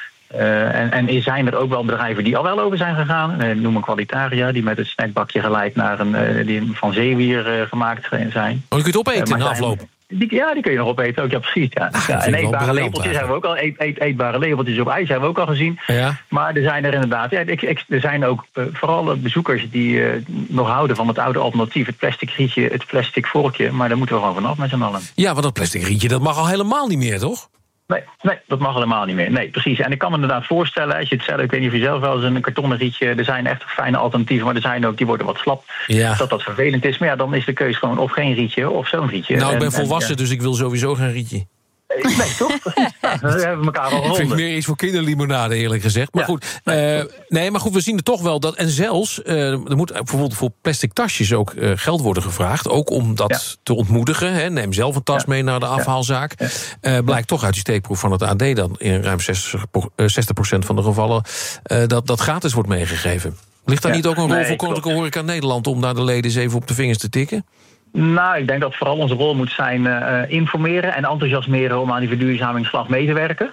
En zijn er ook wel bedrijven die al wel over zijn gegaan. Noem een Qualitaria, die met het snackbakje gelijk naar die van zeewier gemaakt zijn. Oh, je kunt opeten in de afloop. Die kun je nog opeten ook, ja precies. Ja. En eetbare lepeltjes hebben we ook al. Eetbare lepeltjes op ijs hebben we ook al gezien. Ja. Maar er zijn er inderdaad. Ja, er zijn ook vooral bezoekers die nog houden van het oude alternatief. Het plastic rietje, het plastic vorkje. Maar daar moeten we gewoon vanaf met z'n allen. Ja, want dat plastic rietje, dat mag al helemaal niet meer, toch? Nee, dat mag helemaal niet meer. Nee, precies. En ik kan me inderdaad voorstellen, als je het zelf, ik weet niet of je zelf wel eens een kartonnen rietje, er zijn echt fijne alternatieven, maar er zijn ook, die worden wat slap. Ja. Dat vervelend is. Maar ja, dan is de keus gewoon of geen rietje of zo'n rietje. Nou, ik ben volwassen, dus ik wil sowieso geen rietje. Nee, toch? Precies. Nou, dan hebben we elkaar al gevonden. Ik vind meer iets voor kinderlimonade, eerlijk gezegd. Maar goed, maar goed, we zien er toch wel dat. En zelfs, er moet bijvoorbeeld voor plastic tasjes ook geld worden gevraagd. Ook om dat te ontmoedigen. Hè. Neem zelf een tas mee naar de afhaalzaak. Blijkt toch uit die steekproef van het AD dan in ruim 60% van de gevallen dat gratis wordt meegegeven. Ligt daar niet ook een rol voor Koninklijke Horeca Nederland om daar de leden eens even op de vingers te tikken? Nou, ik denk dat vooral onze rol moet zijn informeren en enthousiasmeren om aan die verduurzamingsslag mee te werken.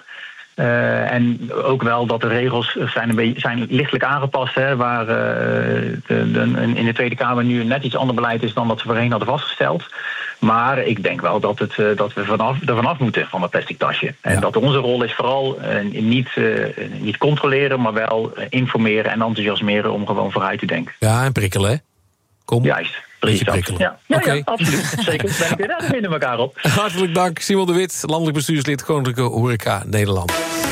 En ook wel dat de regels zijn lichtelijk aangepast, hè, waar in de Tweede Kamer nu net iets ander beleid is dan dat ze voorheen hadden vastgesteld. Maar ik denk wel dat we er vanaf moeten van het plastic tasje. En dat onze rol is vooral niet controleren, maar wel informeren en enthousiasmeren om gewoon vooruit te denken. Ja, en prikkelen, hè? Kom. Juist. Ja, absoluut. Zeker. Daar vinden we elkaar op. Hartelijk dank, Simon de Wit, landelijk bestuurslid Koninklijke Horeca Nederland.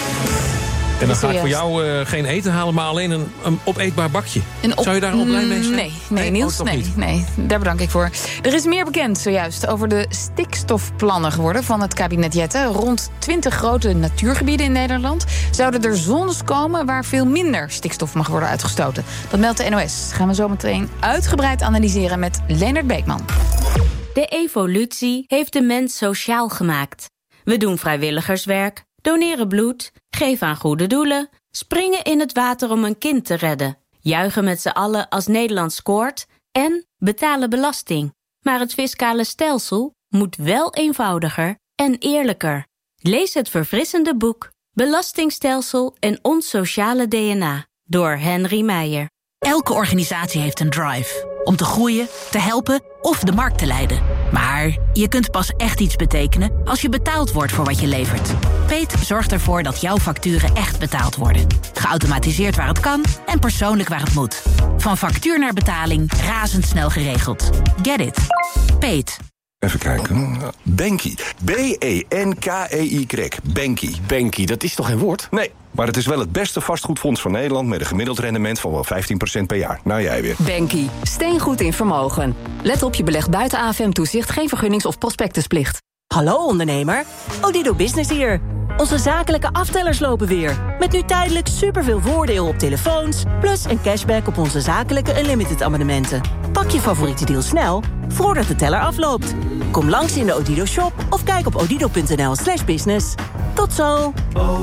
En dan ga ik voor jou geen eten halen, maar alleen een opeetbaar bakje. Zou je daar al blij mee zijn? Nee, Niels, nee, daar bedank ik voor. Er is meer bekend zojuist over de stikstofplannen geworden van het kabinet Jette. Rond 20 grote natuurgebieden in Nederland zouden er zones komen waar veel minder stikstof mag worden uitgestoten. Dat meldt de NOS. Gaan we zo meteen uitgebreid analyseren met Leonard Beekman. De evolutie heeft de mens sociaal gemaakt. We doen vrijwilligerswerk, doneren bloed, geven aan goede doelen, springen in het water om een kind te redden, juichen met z'n allen als Nederland scoort en betalen belasting. Maar het fiscale stelsel moet wel eenvoudiger en eerlijker. Lees het verfrissende boek Belastingstelsel en ons sociale DNA door Henry Meijer. Elke organisatie heeft een drive. Om te groeien, te helpen of de markt te leiden. Maar je kunt pas echt iets betekenen als je betaald wordt voor wat je levert. Peet zorgt ervoor dat jouw facturen echt betaald worden. Geautomatiseerd waar het kan en persoonlijk waar het moet. Van factuur naar betaling, razendsnel geregeld. Get it. Peet. Even kijken. Banky. B-E-N-K-E-Y. Banky. Banky, dat is toch geen woord? Nee, maar het is wel het beste vastgoedfonds van Nederland met een gemiddeld rendement van wel 15% per jaar. Nou, jij weer. Banky. Steengoed in vermogen. Let op, je belegt buiten AFM-toezicht, geen vergunnings- of prospectusplicht. Hallo ondernemer, Odido Business hier. Onze zakelijke aftellers lopen weer. Met nu tijdelijk superveel voordeel op telefoons, plus een cashback op onze zakelijke Unlimited abonnementen. Pak je favoriete deal snel, voordat de teller afloopt. Kom langs in de Odido shop of kijk op odido.nl/business. Tot zo!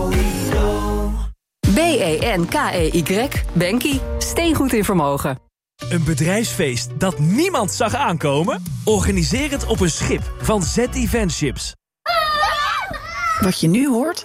B-E-N-K-E-Y. Banky. Steengoed in vermogen. Een bedrijfsfeest dat niemand zag aankomen? Organiseer het op een schip van Z Event Ships. Wat je nu hoort,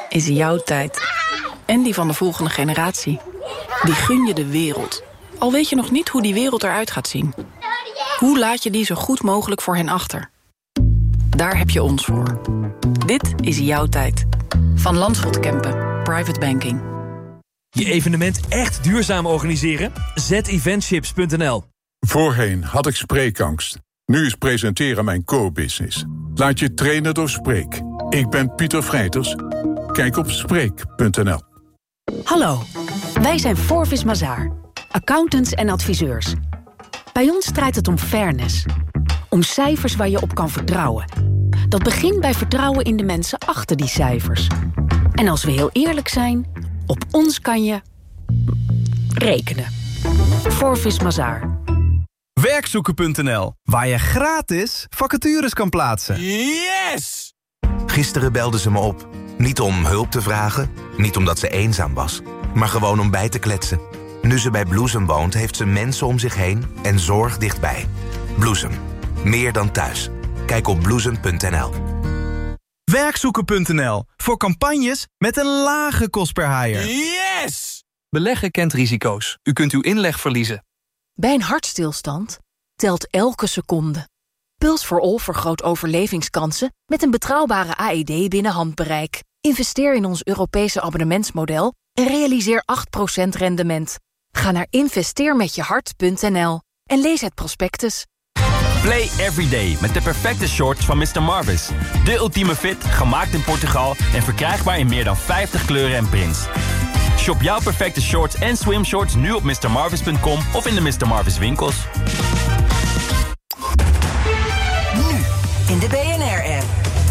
is jouw tijd. En die van de volgende generatie. Die gun je de wereld. Al weet je nog niet hoe die wereld eruit gaat zien. Hoe laat je die zo goed mogelijk voor hen achter? Daar heb je ons voor. Dit is jouw tijd. Van Landschot Kempen. Private Banking. Je evenement echt duurzaam organiseren? Zeteventships.nl. Voorheen had ik spreekangst. Nu is presenteren mijn core-business. Laat je trainen door Spreek. Ik ben Pieter Vrijters. Kijk op Spreek.nl. Hallo, wij zijn Forvis Mazars, accountants en adviseurs. Bij ons draait het om fairness. Om cijfers waar je op kan vertrouwen. Dat begint bij vertrouwen in de mensen achter die cijfers. En als we heel eerlijk zijn, op ons kan je rekenen. Forvis Mazars. Werkzoeken.nl, waar je gratis vacatures kan plaatsen. Yes! Gisteren belde ze me op. Niet om hulp te vragen, niet omdat ze eenzaam was, maar gewoon om bij te kletsen. Nu ze bij Bloesem woont, heeft ze mensen om zich heen en zorg dichtbij. Bloesem. Meer dan thuis. Kijk op bloesem.nl. Werkzoeken.nl, voor campagnes met een lage kost per hire. Yes! Beleggen kent risico's. U kunt uw inleg verliezen. Bij een hartstilstand telt elke seconde. Pulse for All vergroot overlevingskansen met een betrouwbare AED binnen handbereik. Investeer in ons Europese abonnementsmodel en realiseer 8% rendement. Ga naar investeermetjehart.nl en lees het prospectus. Play everyday met de perfecte shorts van Mr. Marvis. De ultieme fit, gemaakt in Portugal en verkrijgbaar in meer dan 50 kleuren en prints. Shop jouw perfecte shorts en swimshorts nu op mrmarvis.com of in de Mr. Marvis winkels. Nu in de BNR-app.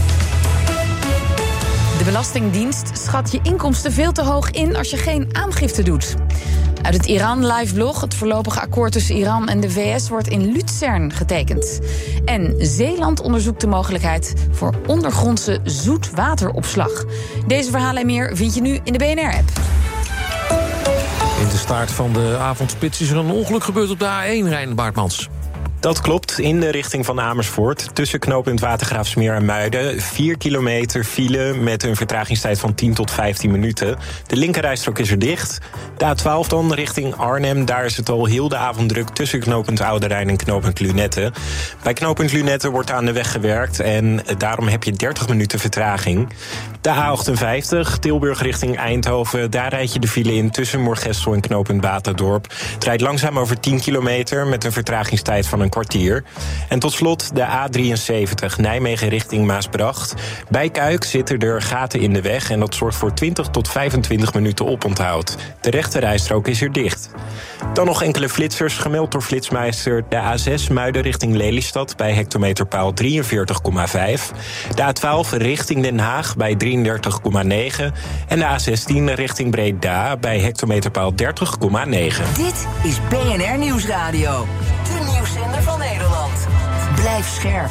De Belastingdienst schat je inkomsten veel te hoog in als je geen aangifte doet. Uit het Iran Live blog, het voorlopige akkoord tussen Iran en de VS wordt in Luzern getekend. En Zeeland onderzoekt de mogelijkheid voor ondergrondse zoetwateropslag. Deze verhalen en meer vind je nu in de BNR-app. In de staart van de avondspits is er een ongeluk gebeurd op de A1, Rein Baartmans. Dat klopt, in de richting van Amersfoort. Tussen knooppunt Watergraafsmeer en Muiden. 4 kilometer file met een vertragingstijd van 10 tot 15 minuten. De linkerrijstrook is er dicht. De A12 dan, richting Arnhem. Daar is het al heel de avond druk tussen knooppunt Oude Rijn en knooppunt Lunette. Bij knooppunt Lunette wordt aan de weg gewerkt en daarom heb je 30 minuten vertraging. De A58, Tilburg richting Eindhoven. Daar rijd je de file in tussen Moergestel en knooppunt Baterdorp. Het rijdt langzaam over 10 kilometer met een vertragingstijd van een kwartier. En tot slot de A73, Nijmegen richting Maasbracht. Bij Kuik zitten er gaten in de weg en dat zorgt voor 20 tot 25 minuten oponthoud. De rechte rijstrook is er dicht. Dan nog enkele flitsers, gemeld door Flitsmeister. De A6 Muiden richting Lelystad bij hectometerpaal 43,5. De A12 richting Den Haag bij 33,9. En de A16 richting Breda bij hectometerpaal 30,9. Dit is BNR Nieuwsradio. De nieuwszender van Nederland. Blijf scherp.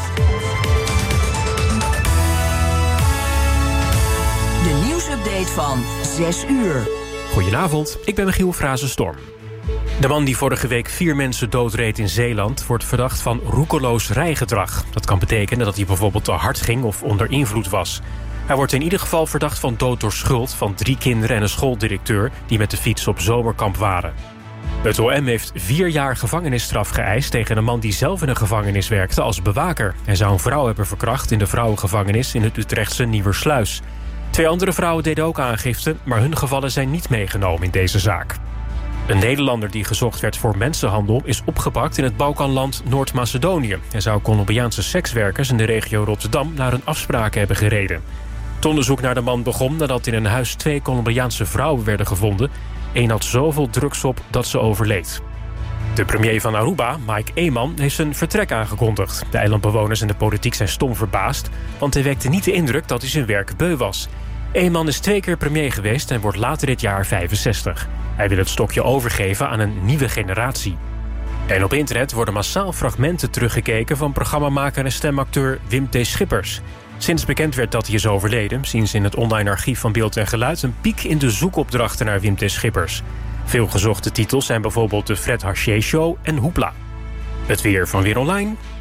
De nieuwsupdate van 6 uur. Goedenavond, ik ben Michiel Frazenstorm. De man die vorige week 4 mensen doodreed in Zeeland wordt verdacht van roekeloos rijgedrag. Dat kan betekenen dat hij bijvoorbeeld te hard ging of onder invloed was. Hij wordt in ieder geval verdacht van dood door schuld van 3 kinderen en een schooldirecteur die met de fiets op zomerkamp waren. Het OM heeft 4 jaar gevangenisstraf geëist tegen een man die zelf in een gevangenis werkte als bewaker. Hij zou een vrouw hebben verkracht in de vrouwengevangenis in het Utrechtse Nieuwersluis. 2 andere vrouwen deden ook aangifte, maar hun gevallen zijn niet meegenomen in deze zaak. Een Nederlander die gezocht werd voor mensenhandel is opgepakt in het Balkanland Noord-Macedonië. Hij zou Colombiaanse sekswerkers in de regio Rotterdam naar hun afspraken hebben gereden. Het onderzoek naar de man begon nadat in een huis 2 Colombiaanse vrouwen werden gevonden. Eén had zoveel drugs op dat ze overleed. De premier van Aruba, Mike Eman, heeft zijn vertrek aangekondigd. De eilandbewoners en de politiek zijn stom verbaasd, want hij wekte niet de indruk dat hij zijn werk beu was. Eman is 2 keer premier geweest en wordt later dit jaar 65. Hij wil het stokje overgeven aan een nieuwe generatie. En op internet worden massaal fragmenten teruggekeken van programmamaker en stemacteur Wim T. Schippers. Sinds bekend werd dat hij is overleden, zien ze in het online archief van Beeld en Geluid een piek in de zoekopdrachten naar Wim T. Schippers. Veel gezochte titels zijn bijvoorbeeld de Fred Haché Show en Hoepla. Het weer van Weer Online.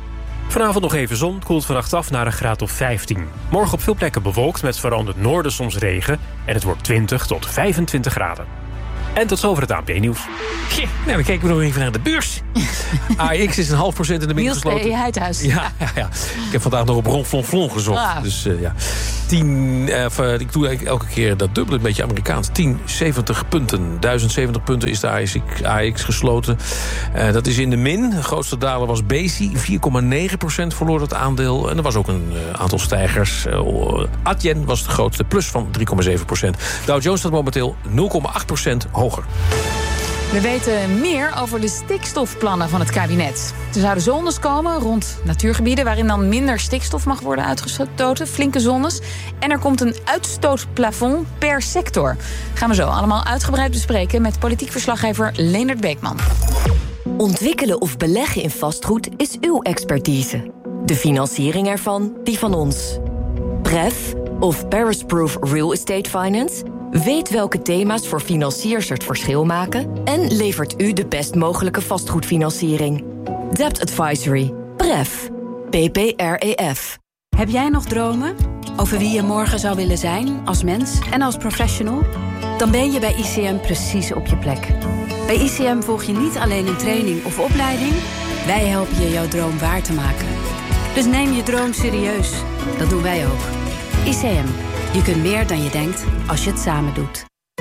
Vanavond nog even zon, koelt vannacht af naar een graad of 15. Morgen op veel plekken bewolkt met vooral in het noorden soms regen. En het wordt 20 tot 25 graden. En tot zover het ANP-nieuws. Nou, dan kijken we nog even naar de beurs. AEX is 0,5% in de min gesloten. Niels Heidhuis. Ja. Ik heb vandaag nog op Ronflonflon gezocht. Ah. Dus ja. Ik doe eigenlijk elke keer dat dubbele, een beetje Amerikaans. 1070 punten. 1070 punten is de AEX gesloten. Dat is in de min. De grootste daler was Besi. 4,9% verloor het aandeel. En er was ook een aantal stijgers. Adyen was de grootste, plus van 3,7%. Dow Jones staat momenteel 0,8% hoger. We weten meer over de stikstofplannen van het kabinet. Er zouden zones komen rond natuurgebieden waarin dan minder stikstof mag worden uitgestoten. Flinke zones. En er komt een uitstootplafond per sector. Gaan we zo allemaal uitgebreid bespreken met politiek verslaggever Leendert Beekman. Ontwikkelen of beleggen in vastgoed is uw expertise. De financiering ervan, die van ons. PREF, of Paris Proof Real Estate Finance, weet welke thema's voor financiers het verschil maken en levert u de best mogelijke vastgoedfinanciering. Debt Advisory. PREF. PPREF. Heb jij nog dromen over wie je morgen zou willen zijn als mens en als professional? Dan ben je bij ICM precies op je plek. Bij ICM volg je niet alleen een training of opleiding. Wij helpen je jouw droom waar te maken. Dus neem je droom serieus. Dat doen wij ook. ICM. Je kunt meer dan je denkt als je het samen doet.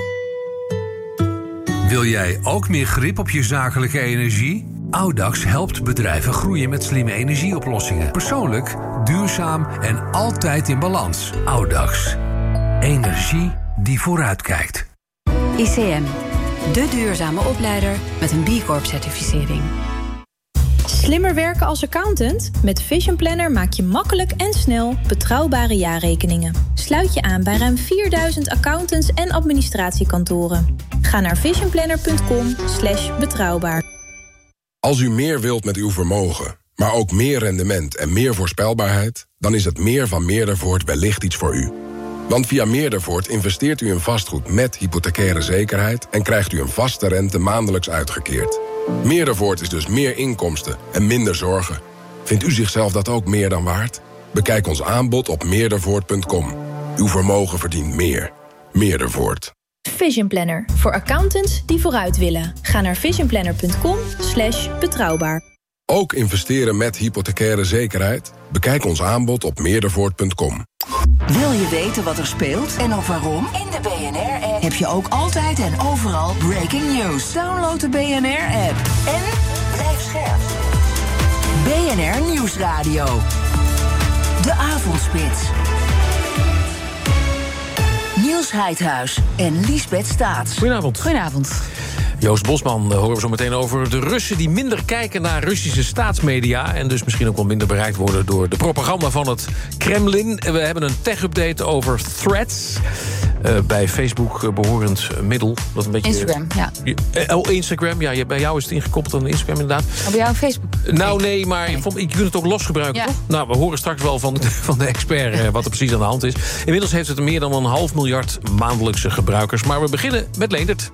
Wil jij ook meer grip op je zakelijke energie? Audax helpt bedrijven groeien met slimme energieoplossingen. Persoonlijk, duurzaam en altijd in balans. Audax. Energie die vooruitkijkt. ICM. De duurzame opleider met een B Corp-certificering. Slimmer werken als accountant? Met Vision Planner maak je makkelijk en snel betrouwbare jaarrekeningen. Sluit je aan bij ruim 4000 accountants en administratiekantoren. Ga naar visionplanner.com/betrouwbaar. Als u meer wilt met uw vermogen, maar ook meer rendement en meer voorspelbaarheid, dan is het meer van Meerdervoort wellicht iets voor u. Want via Meerdervoort investeert u in vastgoed met hypothecaire zekerheid en krijgt u een vaste rente maandelijks uitgekeerd. Meerdervoort is dus meer inkomsten en minder zorgen. Vindt u zichzelf dat ook meer dan waard? Bekijk ons aanbod op meerdervoort.com. Uw vermogen verdient meer. Meerdervoort. Vision Planner. Voor accountants die vooruit willen. Ga naar visionplanner.com/betrouwbaar. Ook investeren met hypothecaire zekerheid? Bekijk ons aanbod op meerdervoort.com. Wil je weten wat er speelt en ook waarom? In de BNR-app heb je ook altijd en overal breaking news. Download de BNR-app en blijf scherp. BNR Nieuwsradio. De Avondspits. Niels Heidhuis en Liesbeth Staats. Goedenavond. Goedenavond. Joost Bosman horen we zo meteen over de Russen die minder kijken naar Russische staatsmedia en dus misschien ook wel minder bereikt worden door de propaganda van het Kremlin. We hebben een tech-update over Threads. Bij Facebook behorend middel. Dat een beetje, Instagram, ja. Instagram, ja. Bij jou is het ingekoppeld aan Instagram inderdaad. Bij jou Facebook? Nou nee, maar je kunt het ook los gebruiken, toch? Nou, we horen straks wel van de expert wat er precies aan de hand is. Inmiddels heeft het meer dan 1,5 miljard maandelijkse gebruikers. Maar we beginnen met Leendert.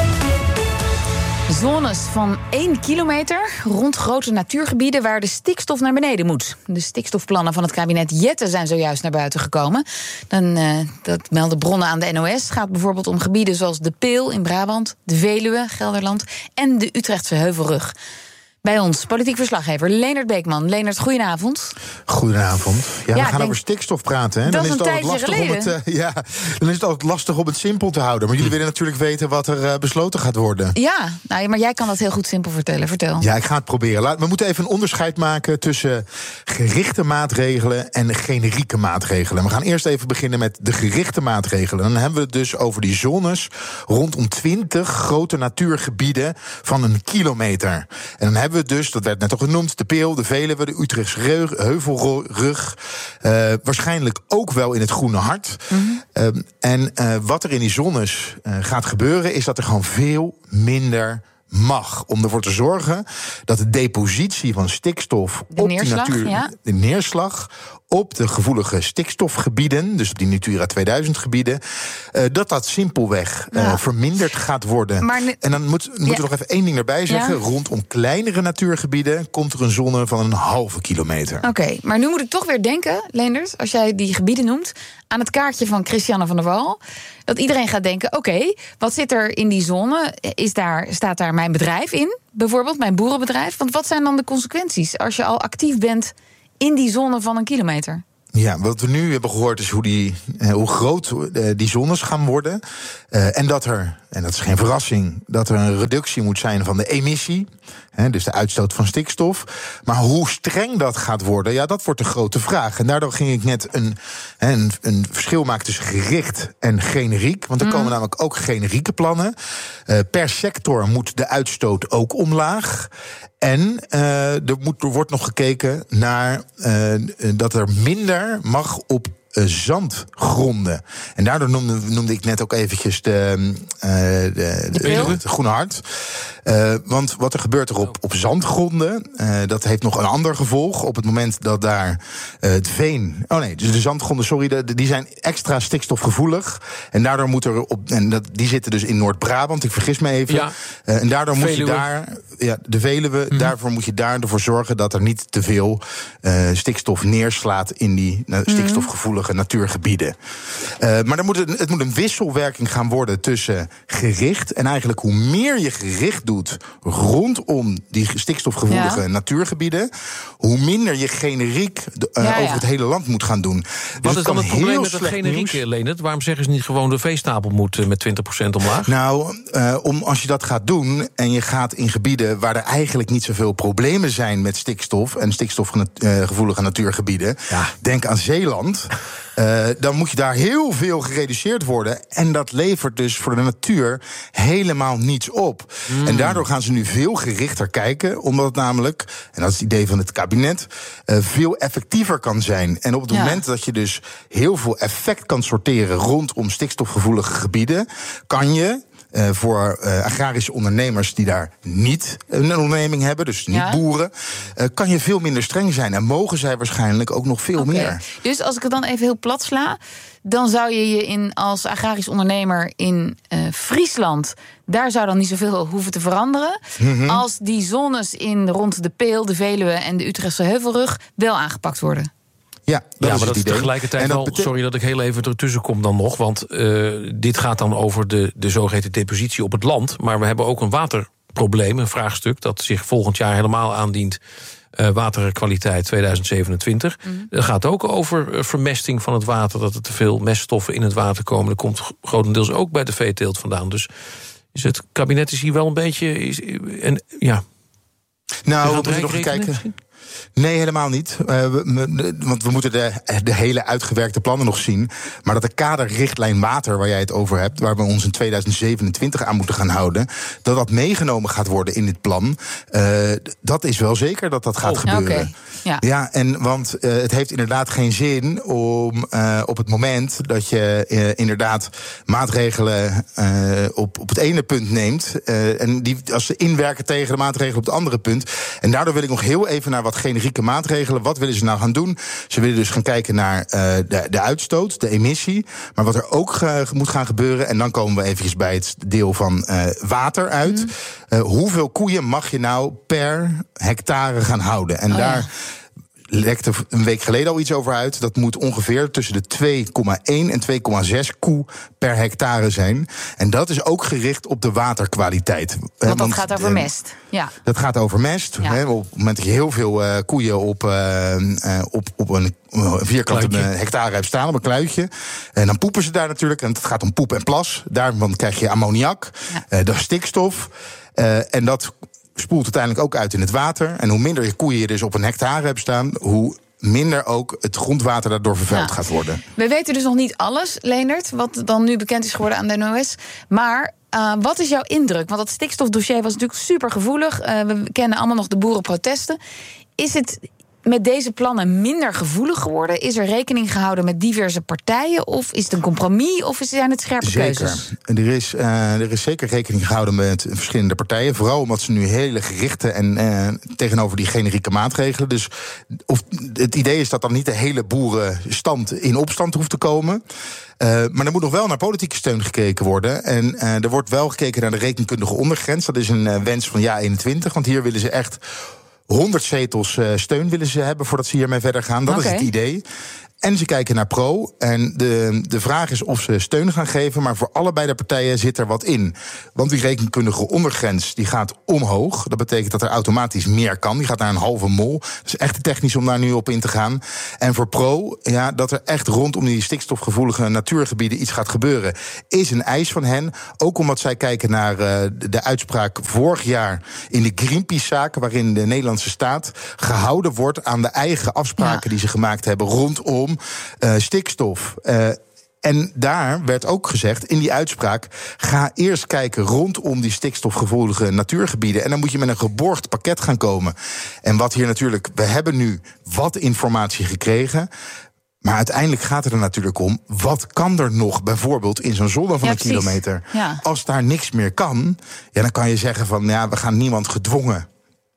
Zones van 1 kilometer rond grote natuurgebieden waar de stikstof naar beneden moet. De stikstofplannen van het kabinet Jette zijn zojuist naar buiten gekomen. Dat melden bronnen aan de NOS. Het gaat bijvoorbeeld om gebieden zoals de Peel in Brabant, de Veluwe, Gelderland en de Utrechtse Heuvelrug. Bij ons, politiek verslaggever Leendert Beekman. Leendert, goedenavond. Goedenavond. Ja, we gaan over stikstof praten. Hè? Dat is een tijdje geleden. Dan is het altijd lastig om het simpel te houden. Maar jullie willen natuurlijk weten wat er besloten gaat worden. Ja, maar jij kan dat heel goed simpel vertellen. Vertel. Ja, ik ga het proberen. We moeten even een onderscheid maken tussen gerichte maatregelen en generieke maatregelen. We gaan eerst even beginnen met de gerichte maatregelen. Dan hebben we het dus over die zones rondom 20 grote natuurgebieden van 1 kilometer. En dan hebben we dus, dat werd net al genoemd, de Peel, de Veluwe, de Utrechtse Heuvelrug. Waarschijnlijk ook wel in het Groene Hart. En wat er in die zones gaat gebeuren, is dat er gewoon veel minder mag. Om ervoor te zorgen dat de depositie van stikstof op die natuur, de neerslag op de gevoelige stikstofgebieden, dus op die Natura 2000 gebieden, dat simpelweg verminderd gaat worden. En dan moeten we nog even één ding erbij zeggen. Ja. Rondom kleinere natuurgebieden komt er een zone van 0,5 kilometer. Oké, maar nu moet ik toch weer denken, Leendert, als jij die gebieden noemt, aan het kaartje van Christiane van der Wal. Dat iedereen gaat denken, oké, wat zit er in die zone? Staat daar mijn bedrijf in? Bijvoorbeeld mijn boerenbedrijf? Want wat zijn dan de consequenties als je al actief bent in die zone van 1 kilometer? Ja, wat we nu hebben gehoord is hoe groot die zones gaan worden. En dat is geen verrassing, dat er een reductie moet zijn van de emissie. Dus de uitstoot van stikstof. Maar hoe streng dat gaat worden, ja, dat wordt de grote vraag. En daardoor ging ik net een verschil maken tussen gericht en generiek. Want er komen namelijk ook generieke plannen. Per sector moet de uitstoot ook omlaag. En er wordt nog gekeken naar dat er minder mag op zandgronden. En daardoor noemde ik net ook eventjes de Groene Hart. Want wat er gebeurt er op zandgronden, dat heeft nog een ander gevolg. Op het moment dat daar het veen... dus de zandgronden, sorry, die zijn extra stikstofgevoelig. En daardoor moet er die zitten dus in Noord-Brabant, ik vergis me even. Ja. En daardoor moet je daar... Ja, de Veluwe, daarvoor moet je ervoor zorgen dat er niet te veel stikstof neerslaat in die stikstofgevoelige natuurgebieden. Maar het moet een wisselwerking gaan worden tussen gericht. En eigenlijk hoe meer je gericht doet rondom die stikstofgevoelige natuurgebieden, hoe minder je generiek over het hele land moet gaan doen. Wat is dan het probleem met dat generiek, Leendert? Waarom zeggen ze niet gewoon de veestapel moet met 20% omlaag? Nou, als je dat gaat doen en je gaat in gebieden waar er eigenlijk niet zoveel problemen zijn met stikstof en stikstofgevoelige natuurgebieden. Ja. Denk aan Zeeland. Dan moet je daar heel veel gereduceerd worden. En dat levert dus voor de natuur helemaal niets op. En daardoor gaan ze nu veel gerichter kijken. Omdat het namelijk, en dat is het idee van het kabinet, veel effectiever kan zijn. En op het moment dat je dus heel veel effect kan sorteren rondom stikstofgevoelige gebieden, kan je voor agrarische ondernemers die daar niet een onderneming hebben, dus niet boeren, kan je veel minder streng zijn. En mogen zij waarschijnlijk ook nog veel meer. Dus als ik het dan even heel plat sla, dan zou je als agrarisch ondernemer in Friesland, daar zou dan niet zoveel hoeven te veranderen. Als die zones rond de Peel, de Veluwe en de Utrechtse Heuvelrug wel aangepakt worden. Ja, maar dat is tegelijkertijd wel... Sorry dat ik heel even ertussen kom dan nog, want dit gaat dan over de zogeheten depositie op het land. Maar we hebben ook een waterprobleem, een vraagstuk dat zich volgend jaar helemaal aandient. Waterkwaliteit 2027. Dat gaat ook over vermesting van het water, dat er te veel meststoffen in het water komen. Dat komt grotendeels ook bij de veeteelt vandaan. Dus het kabinet is hier wel een beetje... Nou, we moeten nog kijken. Misschien? Nee, helemaal niet. Want we moeten de hele uitgewerkte plannen nog zien. Maar dat de kaderrichtlijn water waar jij het over hebt, waar we ons in 2027 aan moeten gaan houden, dat meegenomen gaat worden in dit plan. Dat is wel zeker dat gaat gebeuren. Ja, want het heeft inderdaad geen zin om op het moment dat je inderdaad maatregelen op het ene punt neemt, en die als ze inwerken tegen de maatregelen op het andere punt. En daardoor wil ik nog heel even naar wat generieke maatregelen. Wat willen ze nou gaan doen? Ze willen dus gaan kijken naar de uitstoot, de emissie. Maar wat er ook moet gaan gebeuren, en dan komen we eventjes bij het deel van water uit. Hoeveel koeien mag je nou per hectare gaan houden? En daar lekte een week geleden al iets over uit. Dat moet ongeveer tussen de 2,1 en 2,6 koe per hectare zijn. En dat is ook gericht op de waterkwaliteit. Want dat gaat over mest. Ja. Dat gaat over mest. Ja. Op het moment dat je heel veel koeien op een vierkante hectare hebt staan, op een kluitje. En dan poepen ze daar natuurlijk. En het gaat om poep en plas. Daarvan krijg je ammoniak, de stikstof. En dat spoelt uiteindelijk ook uit in het water. En hoe minder je koeien je dus op een hectare hebt staan, hoe minder ook het grondwater daardoor vervuild gaat worden. We weten dus nog niet alles, Leendert, wat dan nu bekend is geworden aan de NOS. Maar wat is jouw indruk? Want dat stikstofdossier was natuurlijk super gevoelig. We kennen allemaal nog de boerenprotesten. Is het met deze plannen minder gevoelig geworden? Is er rekening gehouden met diverse partijen? Of is het een compromis? Of zijn het scherpe keuzes? Er is zeker rekening gehouden met verschillende partijen. Vooral omdat ze nu hele gerichte en tegenover die generieke maatregelen. Dus het idee is dat dan niet de hele boerenstand in opstand hoeft te komen. Maar er moet nog wel naar politieke steun gekeken worden. En er wordt wel gekeken naar de rekenkundige ondergrens. Dat is een wens van JA21. Want hier willen ze echt 100 zetels steun willen ze hebben voordat ze hiermee verder gaan. Dat is het idee. En ze kijken naar pro. En de vraag is of ze steun gaan geven. Maar voor allebei de partijen zit er wat in. Want die rekenkundige ondergrens die gaat omhoog. Dat betekent dat er automatisch meer kan. Die gaat naar een halve mol. Dat is echt te technisch om daar nu op in te gaan. En voor pro, ja, dat er echt rondom die stikstofgevoelige natuurgebieden iets gaat gebeuren, is een eis van hen. Ook omdat zij kijken naar de uitspraak vorig jaar in de Greenpeace-zaak, waarin de Nederlandse staat gehouden wordt aan de eigen afspraken die ze gemaakt hebben rondom stikstof. En daar werd ook gezegd in die uitspraak, ga eerst kijken rondom die stikstofgevoelige natuurgebieden. En dan moet je met een geborgd pakket gaan komen. En wat hier natuurlijk, we hebben nu wat informatie gekregen. Maar uiteindelijk gaat het er natuurlijk om, wat kan er nog bijvoorbeeld in zo'n zone van een kilometer? Ja. Als daar niks meer kan, ja, dan kan je zeggen van, ja, we gaan niemand gedwongen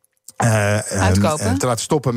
te laten stoppen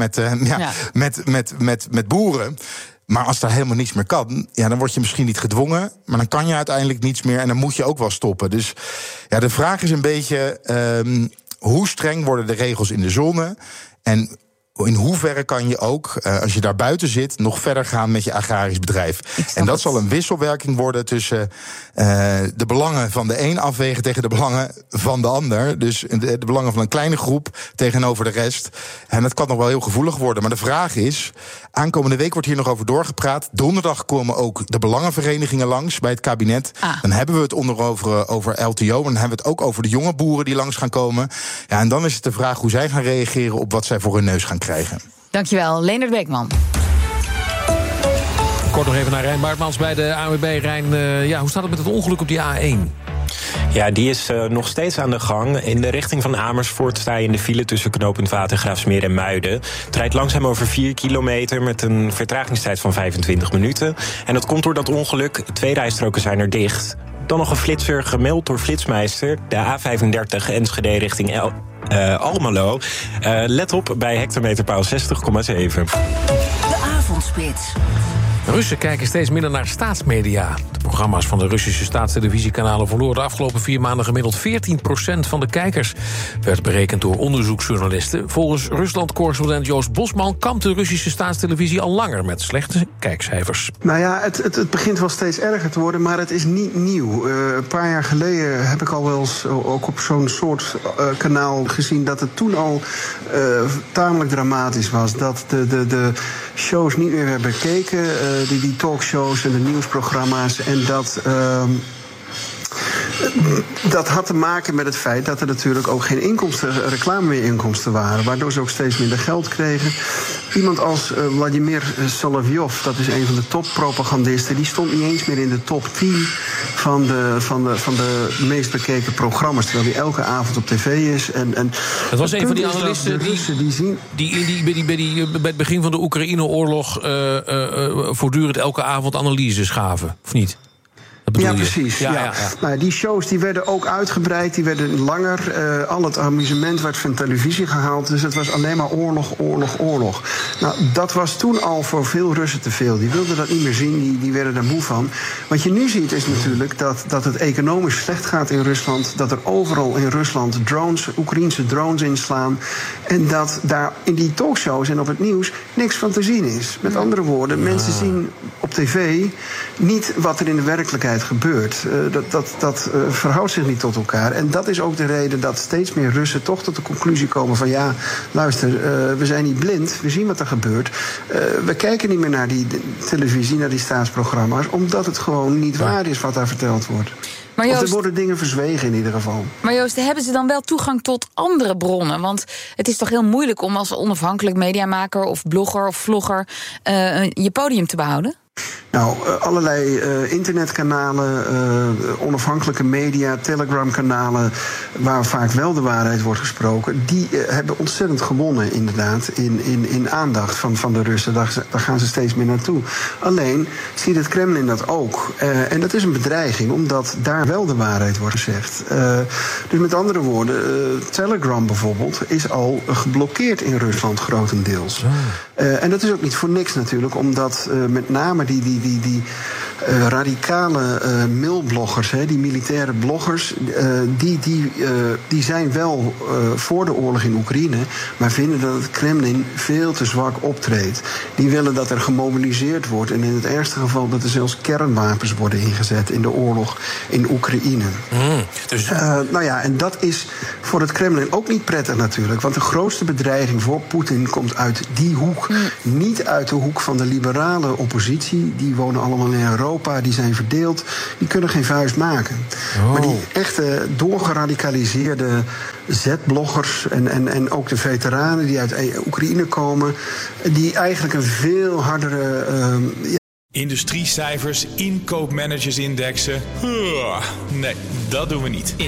met boeren. Maar als daar helemaal niets meer kan, ja, dan word je misschien niet gedwongen, maar dan kan je uiteindelijk niets meer en dan moet je ook wel stoppen. Dus ja, de vraag is een beetje, hoe streng worden de regels in de zone? En in hoeverre kan je ook, als je daar buiten zit, nog verder gaan met je agrarisch bedrijf? En dat zal een wisselwerking worden tussen de belangen van de een afwegen tegen de belangen van de ander. Dus de belangen van een kleine groep tegenover de rest. En dat kan nog wel heel gevoelig worden. Maar de vraag is, aankomende week wordt hier nog over doorgepraat. Donderdag komen ook de belangenverenigingen langs bij het kabinet. Dan hebben we het over LTO. En dan hebben we het ook over de jonge boeren die langs gaan komen. Ja, en dan is het de vraag hoe zij gaan reageren op wat zij voor hun neus gaan krijgen. Dankjewel, Leendert Beekman. Kort nog even naar Rijn Baartmans bij de ANWB. Rijn, hoe staat het met het ongeluk op die A1? Ja, die is nog steeds aan de gang. In de richting van Amersfoort sta je in de file tussen knooppunt Watergraafsmeer en Muiden. Het rijdt langzaam over 4 kilometer met een vertragingstijd van 25 minuten. En dat komt door dat ongeluk. 2 rijstroken zijn er dicht. Dan nog een flitser gemeld door Flitsmeister. De A35 Enschede richting Almelo. Let op bij hectometerpaal 60,7. De Avondspits. Russen kijken steeds minder naar staatsmedia. De programma's van de Russische staatstelevisiekanalen verloren de afgelopen 4 maanden gemiddeld 14% van de kijkers. Werd berekend door onderzoeksjournalisten. Volgens Rusland-correspondent Joost Bosman kampt de Russische staatstelevisie al langer met slechte kijkcijfers. Nou ja, het begint wel steeds erger te worden, maar het is niet nieuw. Een paar jaar geleden heb ik al wel eens ook op zo'n soort kanaal gezien dat het toen al tamelijk dramatisch was. Dat de shows niet meer werden bekeken, die talkshows en de nieuwsprogramma's. En dat had te maken met het feit dat er natuurlijk ook geen reclameinkomsten waren. Waardoor ze ook steeds minder geld kregen. Iemand als Vladimir Solovyov, dat is een van de toppropagandisten, die stond niet eens meer in de top 10 van de meest bekeken programma's. Terwijl die elke avond op tv is. Het was een van die analisten die bij het begin van de Oekraïne-oorlog voortdurend elke avond analyses gaven, of niet? Ja, precies. Ja. Nou, die shows die werden ook uitgebreid, die werden langer. Al het amusement werd van televisie gehaald. Dus het was alleen maar oorlog. Nou, dat was toen al voor veel Russen te veel. Die wilden dat niet meer zien, die werden daar moe van. Wat je nu ziet is natuurlijk dat het economisch slecht gaat in Rusland. Dat er overal in Rusland Oekraïense drones inslaan. En dat daar in die talkshows en op het nieuws niks van te zien is. Met andere woorden, mensen zien op tv niet wat er in de werkelijkheid gebeurt. Dat verhoudt zich niet tot elkaar. En dat is ook de reden dat steeds meer Russen toch tot de conclusie komen van ja, luister, we zijn niet blind, we zien wat er gebeurt. We kijken niet meer naar die televisie, naar die staatsprogramma's, omdat het gewoon niet waar is wat daar verteld wordt. Maar Joost, of er worden dingen verzwegen in ieder geval. Maar Joost, hebben ze dan wel toegang tot andere bronnen? Want het is toch heel moeilijk om als onafhankelijk mediamaker of blogger of vlogger je podium te behouden? Nou, allerlei internetkanalen, onafhankelijke media, Telegram-kanalen, waar vaak wel de waarheid wordt gesproken, die hebben ontzettend gewonnen inderdaad in aandacht van de Russen. Daar gaan ze steeds meer naartoe. Alleen ziet het Kremlin dat ook. En dat is een bedreiging, omdat daar wel de waarheid wordt gezegd. Dus met andere woorden, Telegram bijvoorbeeld is al geblokkeerd in Rusland grotendeels. En dat is ook niet voor niks natuurlijk, omdat met name die radicale mailbloggers, die militaire bloggers, die zijn wel voor de oorlog in Oekraïne, maar vinden dat het Kremlin veel te zwak optreedt. Die willen dat er gemobiliseerd wordt en in het ergste geval dat er zelfs kernwapens worden ingezet in de oorlog in Oekraïne. En dat is voor het Kremlin ook niet prettig natuurlijk, want de grootste bedreiging voor Poetin komt uit die hoek. Niet uit de hoek van de liberale oppositie, die wonen allemaal in Europa, die zijn verdeeld, die kunnen geen vuist maken. Maar die echte doorgeradicaliseerde Z-bloggers en ook de veteranen die uit Oekraïne komen, die eigenlijk een veel hardere Industriecijfers, inkoopmanagersindexen. Nee, dat doen we niet.